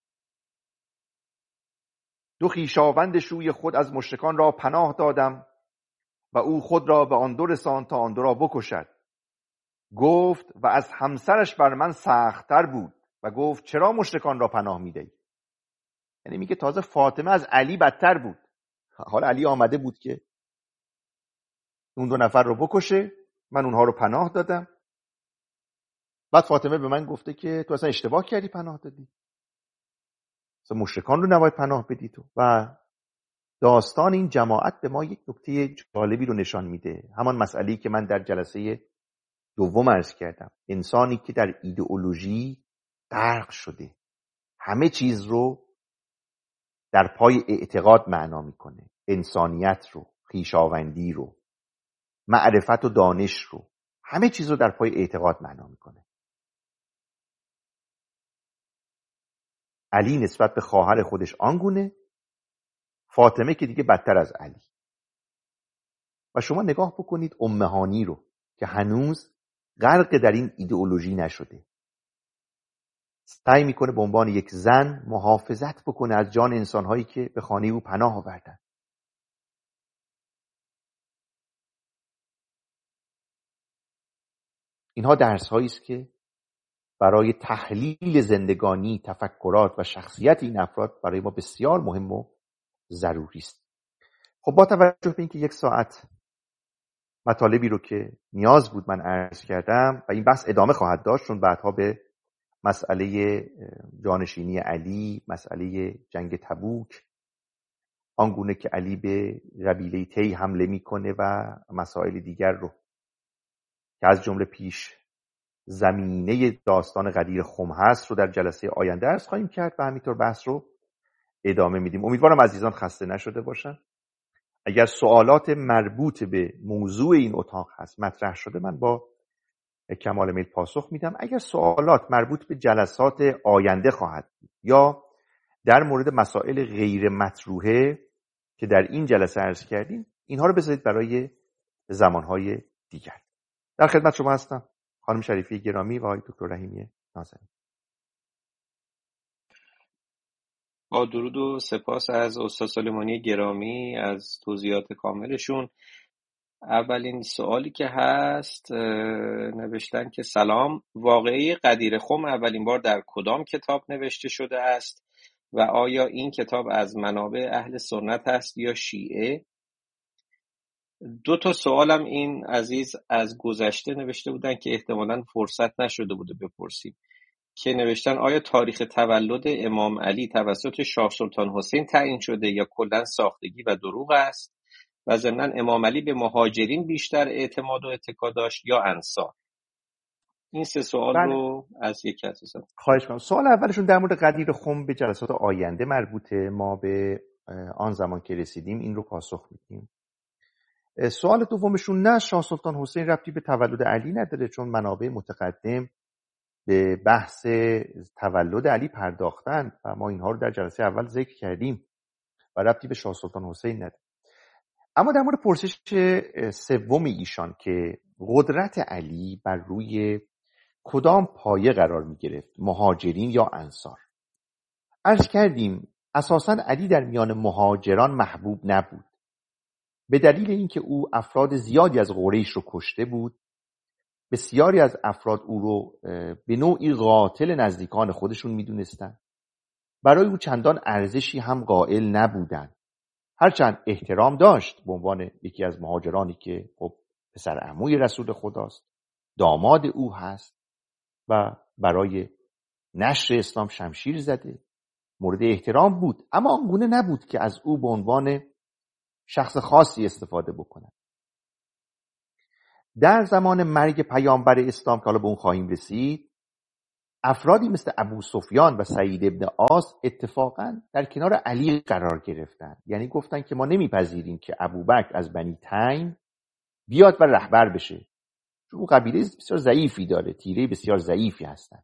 Speaker 1: دو خویشاوند شوی خود از مشرکان را پناه دادم و او خود را به آن دو رساند تا آن دو را بکشد. گفت و از همسرش بر من سخت‌تر بود و گفت چرا مشرکان را پناه میدهی؟ یعنی میگه تازه فاطمه از علی بدتر بود. حالا علی آمده بود که اون دو نفر رو بکشه، من اونها رو پناه دادم. بعد فاطمه به من گفته که تو اصلا اشتباه کردی پناه دادی، اصلا مشرکان رو نباید پناه بدی تو. و داستان این جماعت به ما یک نکته جالبی رو نشان میده، همان مسئله‌ای که من در جلسه دوم عرض کردم. انسانی که در ایدئولوژی غرق شده، همه چیز رو در پای اعتقاد معنا میکنه، انسانیت رو، خویشاوندی رو، معرفت و دانش رو، همه چیز رو در پای اعتقاد معنا میکنه. علی نسبت به خواهر خودش آنگونه، فاطمه که دیگه بدتر از علی. و شما نگاه بکنید امهانی رو که هنوز غرق در این ایدئولوژی نشده، سعی میکنه به عنوان یک زن محافظت بکنه از جان انسانهایی که به خانه او پناه آوردن. اینها درس‌هایی است که برای تحلیل زندگانی، تفکرات و شخصیت این افراد برای ما بسیار مهم و ضروری است. خب با توجه به اینکه 1 ساعت مطالبی رو که نیاز بود من عرض کردم و این بحث ادامه خواهد داشت، چون بعدها به مسئله جانشینی علی، مسئله جنگ تبوک، آنگونه که علی به قبیله تی حمله میکنه و مسائل دیگر رو که از جمله پیش زمینه داستان غدیر خم هست رو در جلسه آینده عرض خواهیم کرد و همینطور بحث رو ادامه میدیم. امیدوارم عزیزان خسته نشده باشن. اگر سوالات مربوط به موضوع این اتاق هست مطرح شده، من با کمال میل پاسخ میدم. اگر سوالات مربوط به جلسات آینده خواهد بود یا در مورد مسائل غیر مطروحه که در این جلسه عرض کردیم، اینها رو بذارید برای زمانهای دیگر. در خدمت شما هستم، خانم شریفی گرامی و آقای دکتر رحیمی نازنین.
Speaker 2: با درود و سپاس از استاد سلیمانی گرامی از توضیحات کاملشون. اولین سوالی که هست، نوشتن که سلام، واقعه غدیر خم اولین بار در کدام کتاب نوشته شده است و آیا این کتاب از منابع اهل سنت است یا شیعه؟ 2 سوالم این عزیز از گذشته نوشته بودن که احتمالاً فرصت نشده بوده بپرسیم، که نوشتن آیا تاریخ تولد امام علی توسط شاه سلطان حسین تعیین شده یا کلاً ساختگی و دروغ است؟ و ضمناً امام علی به مهاجرین بیشتر اعتماد و اتکا داشت یا انصار؟ این 3 سوال رو از یکی از عزیزان
Speaker 1: خواهش می‌کنم. سوال اولشون در مورد غدیر خم به جلسات آینده مربوطه، ما به آن زمان که رسیدیم این رو پاسخ میدیم. سوال دومشون نه، شاه سلطان حسین ربطی به تولد علی نداره، چون منابع متقدم به بحث تولد علی پرداختن و ما اینها رو در جلسه اول ذکر کردیم و ربطی به شاه سلطان حسین نداره. اما در مورد پرسش سوم ایشان که قدرت علی بر روی کدام پایه قرار می گرفت، مهاجرین یا انصار، عرض کردیم اساساً علی در میان مهاجران محبوب نبود، به دلیل اینکه او افراد زیادی از قریش رو کشته بود. بسیاری از افراد او رو به نوعی قاتل نزدیکان خودشون میدونستن، برای او چندان ارزشی هم قائل نبودن، هرچند احترام داشت به عنوان یکی از مهاجرانی که خب پسر عموی رسول خداست، داماد او هست و برای نشر اسلام شمشیر زده، مورد احترام بود، اما آنگونه نبود که از او به عنوان شخص خاصی استفاده بکنن. در زمان مرگ پیامبر اسلام که حالا به اون خواهیم رسید، افرادی مثل ابو سفیان و سعید ابن عاص اتفاقا در کنار علی قرار گرفتن. یعنی گفتن که ما نمیپذیریم که ابوبکر از بنی تیم بیاد و رهبر بشه، چون اون قبیله بسیار ضعیفی داره، تیره بسیار ضعیفی هستن.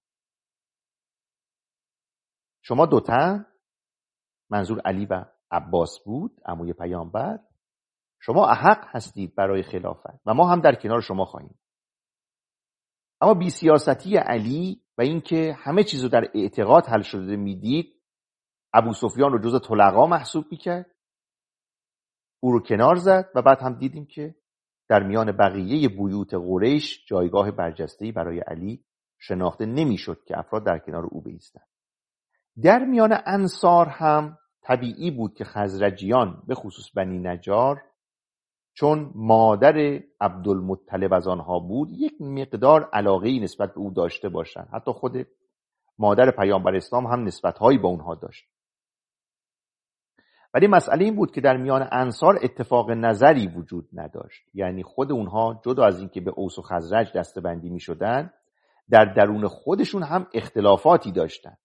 Speaker 1: شما دوتا، منظور علی و عباس بود، عموی پیامبر، شما احق هستید برای خلافت و ما هم در کنار شما خواهیم. اما بی سیاستی علی و اینکه همه چیزو در اعتقاد حل شده میدید، ابو سفیان رو جزء طلقا محسوب میکرد، او رو کنار زد و بعد هم دیدیم که در میان بقیه بیوت قریش جایگاه برجسته‌ای برای علی شناخته نمیشد که افراد در کنار او بایستند. در میان انصار هم طبیعی بود که خزرجیان به خصوص بنی نجار، چون مادر عبدالمطلب از آنها بود، یک مقدار علاقه‌ای نسبت به او داشته باشند. حتی خود مادر پیامبر اسلام هم نسبت‌هایی با اونها داشت. ولی مسئله این بود که در میان انصار اتفاق نظری وجود نداشت. یعنی خود اونها جدا از این که به اوس و خزرج دسته‌بندی می‌شدند، در درون خودشون هم اختلافاتی داشتند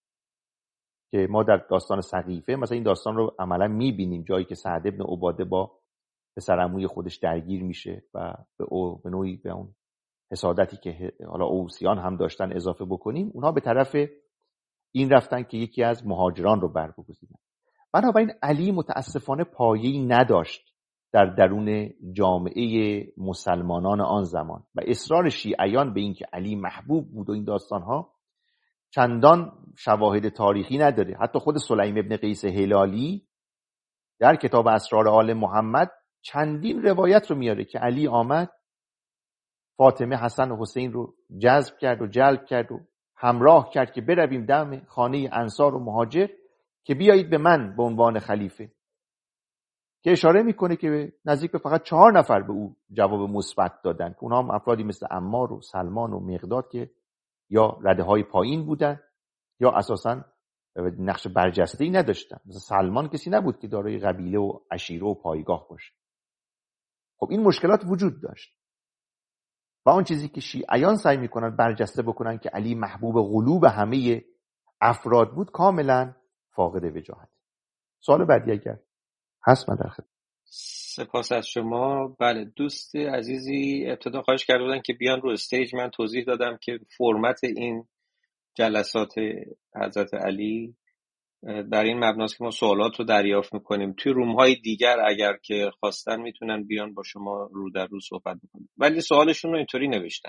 Speaker 1: که ما در داستان سقیفه مثلا این داستان رو عملا می‌بینیم، جایی که سعد بن عباده با پسر عموی خودش درگیر میشه و به نوعی به اون حسادتی که حالا اوسیان هم داشتن اضافه بکنیم، اونها به طرف این رفتن که یکی از مهاجران رو بر بگزینن. بنابراین علی متاسفانه پایه‌ای نداشت در درون جامعه مسلمانان آن زمان و اصرار شیعیان به این که علی محبوب بود و این داستانها چندان شواهد تاریخی نداره. حتی خود سلیم ابن قیس هلالی در کتاب اسرار آل محمد چندین روایت رو میاره که علی آمد فاطمه، حسن و حسین رو جذب کرد و جلب کرد و همراه کرد که برویم دم خانه انصار و مهاجر که بیایید به من به عنوان خلیفه، که اشاره میکنه که نزدیک به فقط 4 نفر به او جواب مثبت دادن که اونها هم افرادی مثل عمار و سلمان و مقداد که یا رده های پایین بودن یا اساساً نقش برجسته‌ای نداشتن. مثل سلمان کسی نبود که دارای قبیله و عشیره و پایگاه باشه. خب این مشکلات وجود داشت و اون چیزی که شیعیان سعی میکنن برجسته بکنن که علی محبوب قلوب همه افراد بود کاملا فاقد وجاهت. سوال بعدی اگر هست من در خدمت.
Speaker 2: سپاس از شما. بله، دوست عزیزی ابتدا خواهش کرده بودن که بیان رو استیج. من توضیح دادم که فرمت این جلسات حضرت علی در این مبناست که ما سوالات رو دریافت میکنیم. توی روم‌های دیگر اگر که خواستن میتونن بیان با شما رو در رو صحبت بکنن، ولی سوالشون رو اینطوری نوشتن: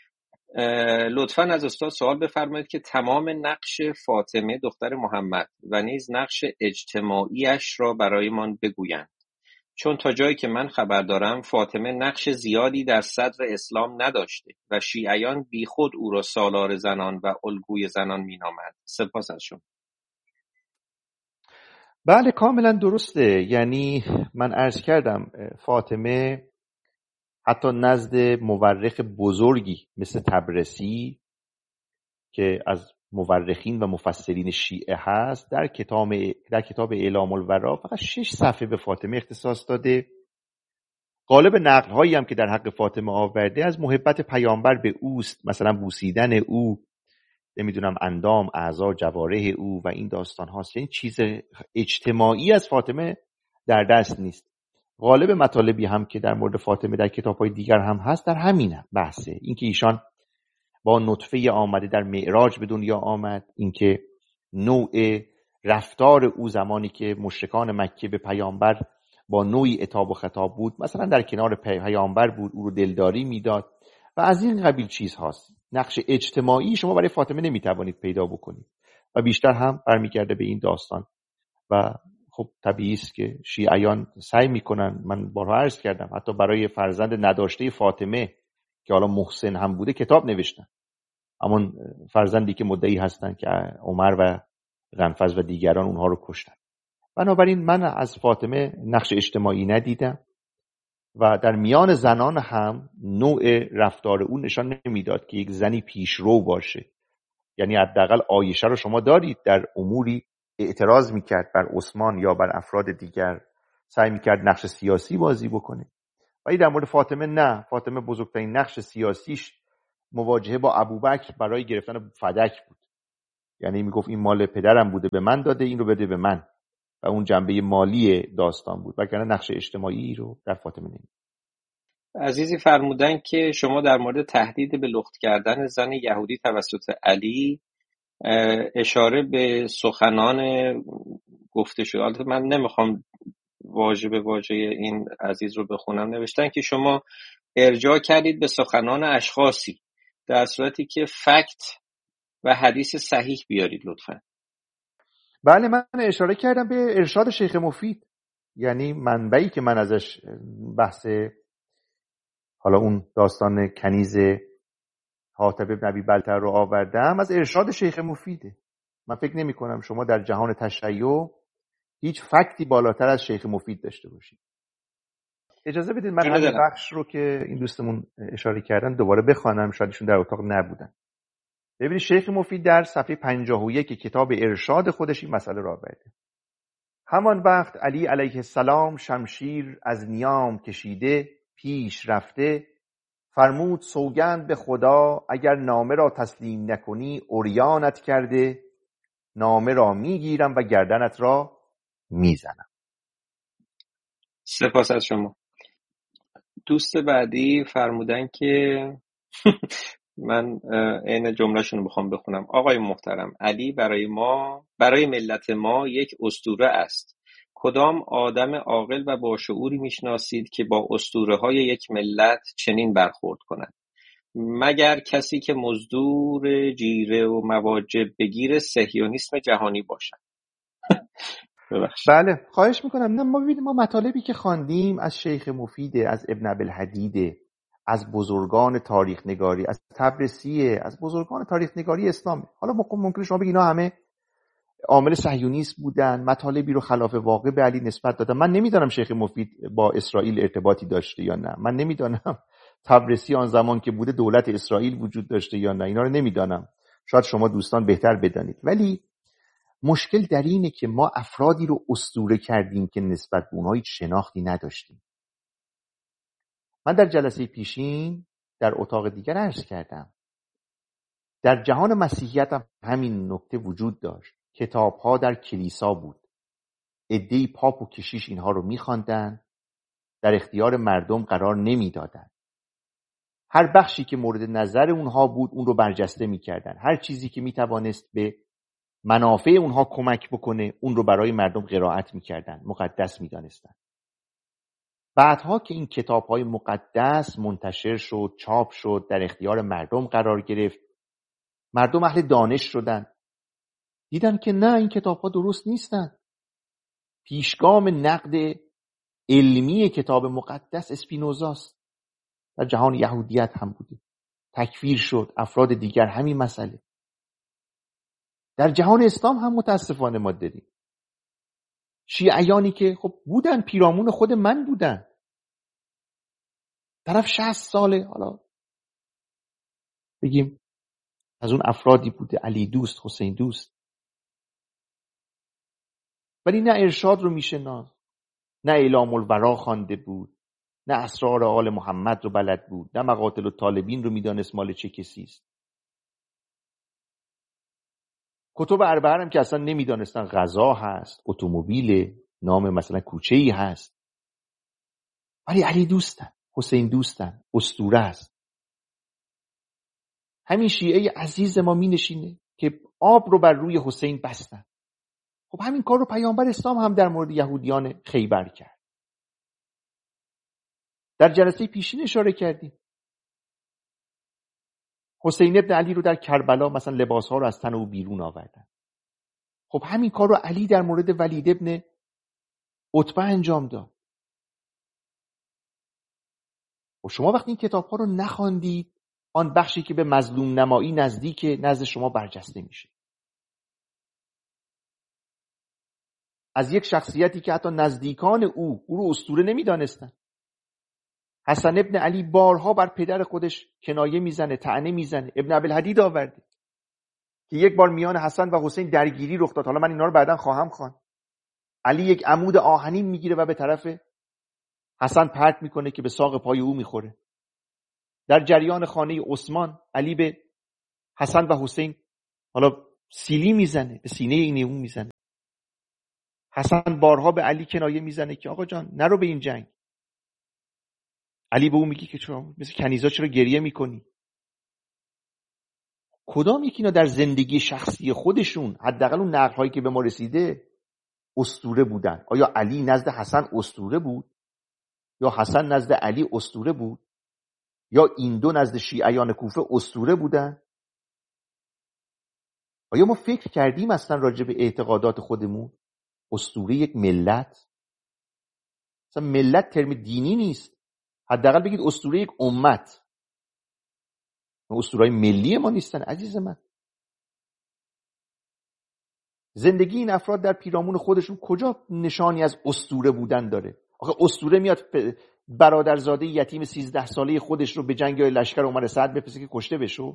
Speaker 2: لطفاً از استاد سوال بفرمایید که تمام نقش فاطمه دختر محمد و نیز نقش اجتماعیش را برایمان بگویند، چون تا جایی که من خبر دارم فاطمه نقش زیادی در صدر اسلام نداشته و شیعیان بی خود او را سالار زنان و الگوی زنان مینامند. سپاس از شما.
Speaker 1: بله کاملا درسته. یعنی من عرض کردم فاطمه حتی نزد مورخ بزرگی مثل طبرسی که از مورخین و مفسرین شیعه هست در کتاب اعلام الورا فقط 6 صفحه به فاطمه اختصاص داده. غالب نقل هایی هم که در حق فاطمه آورده از محبت پیامبر به اوست، مثلا بوسیدن او، نمیدونم اندام، اعضا، جوارح او و این داستان هاست. یعنی چیز اجتماعی از فاطمه در دست نیست. غالب مطالبی هم که در مورد فاطمه در کتاب‌های دیگر هم هست در همین بحثه، اینکه ایشان با نطفه آمده در معراج به دنیا آمد، اینکه نوع رفتار او زمانی که مشرکان مکه به پیامبر با نوعی عتاب و خطاب بود، مثلا در کنار پیامبر بود، او رو دلداری میداد و از این قبیل چیز هاست. نقش اجتماعی شما برای فاطمه نمیتوانید پیدا بکنید و بیشتر هم برمیگرده به این داستان و خب طبیعی است که شیعیان سعی میکنن، من بارها عرض کردم، حتی برای فرزند نداشته فاطمه که حالا محسن هم بوده کتاب نوشتن، همون فرزندی که مدعی هستن که عمر و غنفذ و دیگران اونها رو کشتن. بنابراین من از فاطمه نقش اجتماعی ندیدم و در میان زنان هم نوع رفتار اون نشان نمیداد که یک زنی پیشرو باشه. یعنی حداقل عایشه رو شما دارید در اموری اعتراض میکرد بر عثمان یا بر افراد دیگر، سعی میکرد نقش سیاسی بازی بکنه ولی در مورد فاطمه نه. فاطمه بزرگترین نقش سیاسیش مواجهه با ابوبکر برای گرفتن فدک بود. یعنی میگفت این مال پدرم بوده به من داده، این رو بده به من، و اون جنبه مالی داستان بود، وگرنه نقش اجتماعی رو در فاطمه نمید.
Speaker 2: عزیزی فرمودن که شما در مورد تهدید به لخت کردن زن یهودی توسط علی اشاره به سخنان گفته شد. البته من نمیخوام واژه به واژه این عزیز رو بخونم. نوشتن که شما ارجاع کردید به سخنان اشخاصی، در صورتی که فکت و حدیث صحیح بیارید لطفا.
Speaker 1: بله، من اشاره کردم به ارشاد شیخ مفید، یعنی منبعی که من ازش بحث حالا اون داستان کنیز حاتب بن ابی بلتع رو آوردم، از ارشاد شیخ مفیده. من فکر نمی کنم شما در جهان تشیع هیچ فکتی بالاتر از شیخ مفید داشته باشید. اجازه بدید من همین بخش رو که این دوستمون اشاره کردن دوباره بخوانم، شاید ایشون در اتاق نبودن. ببینید شیخ مفید در صفحه 51 کتاب ارشاد خودش این مسئله را آورده. همان وقت علی علیه السلام شمشیر از نیام کشیده پیش رفته، فرمود سوگند به خدا اگر نامه را تسلیم نکنی عریانت کرده، نامه را میگیرم و گردنت را میزنم.
Speaker 2: سپاس از شما. دوست بعدی فرمودن که من عین جمله‌شون رو میخوام بخونم. آقای محترم، علی برای ملت ما یک اسطوره است. کدام آدم عاقل و باشعوری میشناسید که با اسطوره‌های یک ملت چنین برخورد کند؟ مگر کسی که مزدور جیره و مواجب بگیر صهیونیسم جهانی باشد.
Speaker 1: بله، خواهش میکنم. نه، ما ببینیم ما مطالبی که خواندیم از شیخ مفید، از ابن ابوالحدید، از بزرگان تاریخ نگاری، از طبرسی، از بزرگان تاریخ نگاری اسلام. حالا ممکنه شما بگید اینا همه عامل صهیونیسم بودن، مطالبی رو خلاف واقع به علی نسبت دادن. من نمیدونم شیخ مفید با اسرائیل ارتباطی داشته یا نه. من نمیدونم طبرسی آن زمان که بوده دولت اسرائیل وجود داشته یا نه. اینا رو نمیدونم. شاید شما دوستان بهتر بدانید. ولی مشکل در اینه که ما افرادی رو اسطوره کردیم که نسبت به اونها هیچ شناختی نداشتیم. من در جلسه پیشین در اتاق دیگر عرض کردم در جهان مسیحیت هم همین نکته وجود داشت. کتاب‌ها در کلیسا بود. عده‌ای پاپ و کشیش اینها رو می‌خواندن، در اختیار مردم قرار نمیدادن. هر بخشی که مورد نظر اونها بود اون رو برجسته می‌کردن. هر چیزی که می‌توانست به منافع اونها کمک بکنه اون رو برای مردم قرائت می‌کردن، مقدس می‌دانستن. بعدها که این کتاب‌های مقدس منتشر شد، چاپ شد، در اختیار مردم قرار گرفت، مردم اهل دانش شدن، دیدن که نه، این کتاب‌ها درست نیستن. پیشگام نقد علمی کتاب مقدس اسپینوزاست. در جهان یهودیت هم بوده، تکفیر شد. افراد دیگر همین مسئله. در جهان اسلام هم متاسفانه ما داریم شیعیانی که خب بودن، پیرامون خود من بودن، طرف 60 ساله حالا بگیم از اون افرادی بوده علی دوست، حسین دوست، ولی نه ارشاد رو میشناخت، نه اعلام الورا خوانده بود، نه اسرار آل محمد رو بلد بود، نه مقاتل الطالبین رو میدانست مال چه کسی است. کتب اربعه هم که اصلا نمیدانستن غذا هست، اتومبیل، نام مثلا کوچه‌ای هست. ولی علی دوستن، حسین دوستن، اسطوره است. همین شیعه عزیز ما می نشینه که آب رو بر روی حسین بستن. خب همین کار رو پیامبر اسلام هم در مورد یهودیان خیبر کرد. در جلسه پیشین اشاره کردیم. حسین ابن علی رو در کربلا مثلا لباسها رو از تن او بیرون آوردن. خب همین کار رو علی در مورد ولید ابن عتبه انجام داد. و شما وقتی این کتاب‌ها رو نخواندید، آن بخشی که به مظلوم نمایی نزدیک نزد شما برجسته میشه. از یک شخصیتی که حتی نزدیکان او رو اسطوره نمیدانستن. حسن ابن علی بارها بر پدر خودش کنایه میزنه، طعنه میزنه. ابن ابوالحدید آورده که یک بار میان حسن و حسین درگیری رخ داد. حالا من اینا رو بعداً خواهم خواند. علی یک عمود آهنین میگیره و به طرف حسن پرت میکنه که به ساق پای او میخوره. در جریان خانه عثمان علی به حسن و حسین حالا سیلی میزنه، به سینه این اون میزنه. حسن بارها به علی کنایه میزنه که آقا جان نرو به این جنگ. علی به اون میگه که چرا مثل کنیزا چرا گریه میکنی؟ کدام یکی اینا در زندگی شخصی خودشون، حداقل اون نقل هایی که به ما رسیده، اسطوره بودن؟ آیا علی نزد حسن اسطوره بود؟ یا حسن نزد علی اسطوره بود؟ یا این دو نزد شیعیان کوفه اسطوره بودن؟ آیا ما فکر کردیم اصلا راجع به اعتقادات خودمون؟ اسطوره یک ملت، اصلا ملت ترم دینی نیست، حداقل بگید اسطوره یک امت. اسطوره‌های ملی ما نیستن عزیز من. زندگی این افراد در پیرامون خودشون کجا نشانی از اسطوره بودن داره؟ آخه اسطوره میاد برادرزاده یتیم 13 ساله خودش رو به جنگ یا لشکر عمر سعد بفرسته که کشته بشه؟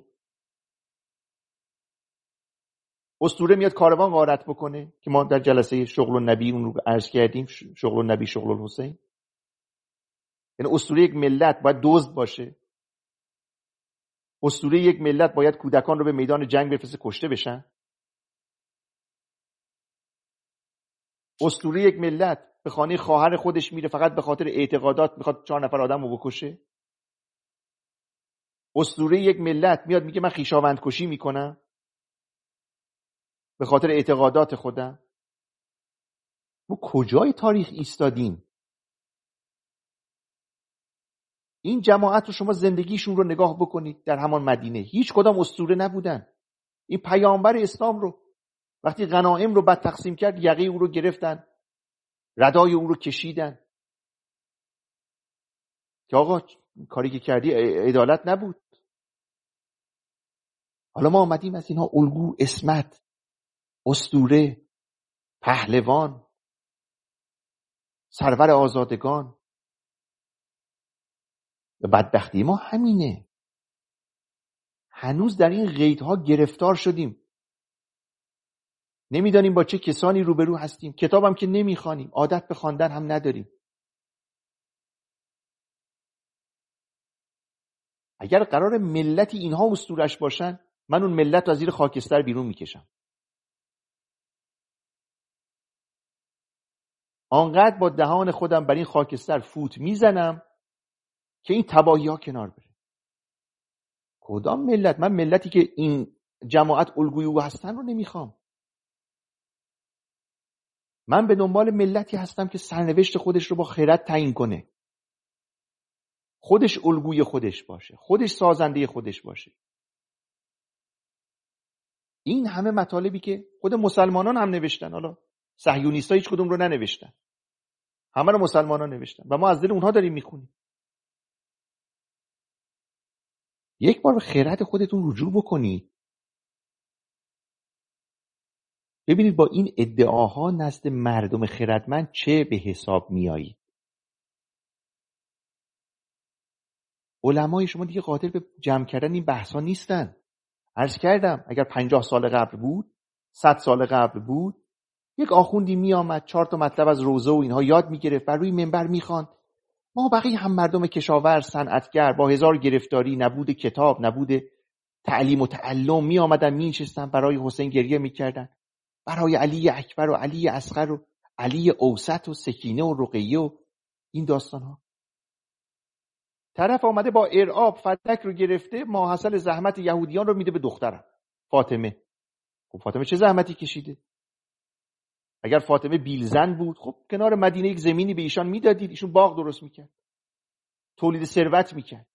Speaker 1: اسطوره میاد کاروان غارت بکنه که ما در جلسه شغل النبی اون رو عرض کردیم، شغل النبی شغل الحسین. یعنی اسطوره یک ملت باید دزد باشه؟ اسطوره یک ملت باید کودکان رو به میدان جنگ بفرسته کشته بشن؟ اسطوره یک ملت به خانه خواهر خودش میره فقط به خاطر اعتقادات میخواد 4 نفر آدم رو بکشه؟ اسطوره یک ملت میاد میگه من خویشاوند کشی میکنم به خاطر اعتقادات خودم؟ ما کجای تاریخ ایستادیم؟ این جماعت رو شما زندگیشون رو نگاه بکنید در همان مدینه، هیچ کدام اسطوره نبودن. این پیامبر اسلام رو وقتی غنایم رو بعد تقسیم کرد یقه او رو گرفتن، ردای او رو کشیدن که آقا کاری که کردی عدالت نبود. حالا ما آمدیم از اینها الگو، عصمت، اسطوره، پهلوان، سرور آزادگان. بدبختی ما همینه، هنوز در این قیدها گرفتار شدیم، نمیدانیم با چه کسانی روبرو هستیم، کتابم که نمیخوانیم، عادت به خواندن هم نداریم. اگر قرار ملتی اینها اسطوره‌اش باشن، من اون ملت رو از زیر خاکستر بیرون میکشم. آنقدر با دهان خودم بر این خاکستر فوت میزنم که این تباهی ها کنار بره. کدام ملت؟ من ملتی که این جماعت الگوی او هستن رو نمیخوام. من به دنبال ملتی هستم که سرنوشت خودش رو با خرد تعیین کنه، خودش الگوی خودش باشه، خودش سازنده خودش باشه. این همه مطالبی که خود مسلمانان هم نوشتن، حالا صهیونیست‌ها هیچ کدوم رو ننوشتن، همه رو مسلمانان نوشتن و ما از دل اونها داریم میخونیم. یک بار به خرد خودتون رجوع بکنید، ببینید با این ادعاها نزد مردم خردمند چه به حساب میایید. علمای شما دیگه قادر به جمع کردن این بحثا نیستن. عرض کردم اگر 50 سال قبل بود، 100 سال قبل بود، یک آخوندی می آمد 4 تا مطلب از روزه و اینها یاد میگرفت، بر روی منبر میخواند. ما بقیه هم مردم کشاورز، صنعتگر، با 1000 گرفتاری، نبود کتاب، نبود تعلیم و تعلم، می آمدن می نشستن برای حسین گریه میکردن، برای علی اکبر و علی اصغر و علی اوسط و سکینه و رقیه و این داستان ها. طرف آمده با ارعاب فدک رو گرفته، ماحصل زحمت یهودیان رو میده به دخترم فاطمه. خب فاطمه چه زحمتی کشیده؟ اگر فاطمه بیلزن بود، خب کنار مدینه یک زمینی به ایشان میدادید، ایشون باغ درست میکرد، تولید ثروت میکرد.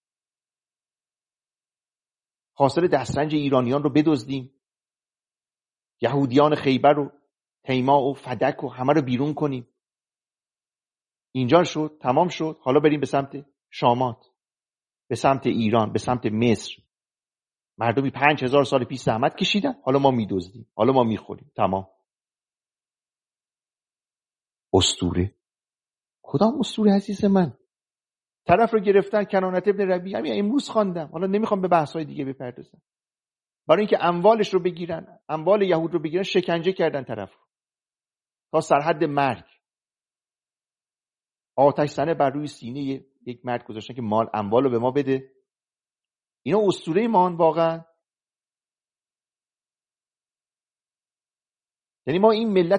Speaker 1: حاصل دسترنج ایرانیان رو بدزدیم، یهودیان خیبر و تیما و فدک و همه رو بیرون کنیم. اینجا شد، تمام شد، حالا بریم به سمت شامات، به سمت ایران، به سمت مصر. مردمی 5000 سال پیش زحمت کشیدن، حالا ما میدزدیم، حالا ما میخوریم. تمام. اسطوره. کدام اسطوره عزیز من؟ طرف رو گرفتن، کنانت ابن ربیع، همین امروز خواندم، حالا نمیخوام به بحث‌های دیگه بپردازم. برای اینکه اموالش رو بگیرن، اموال یهود رو بگیرن، شکنجه کردن طرف رو تا سرحد مرگ. آتش زنه بر روی سینه یک مرد گذاشتن که مال اموال رو به ما بده. اینا اسطوره مان واقعا. یعنی ما این ملت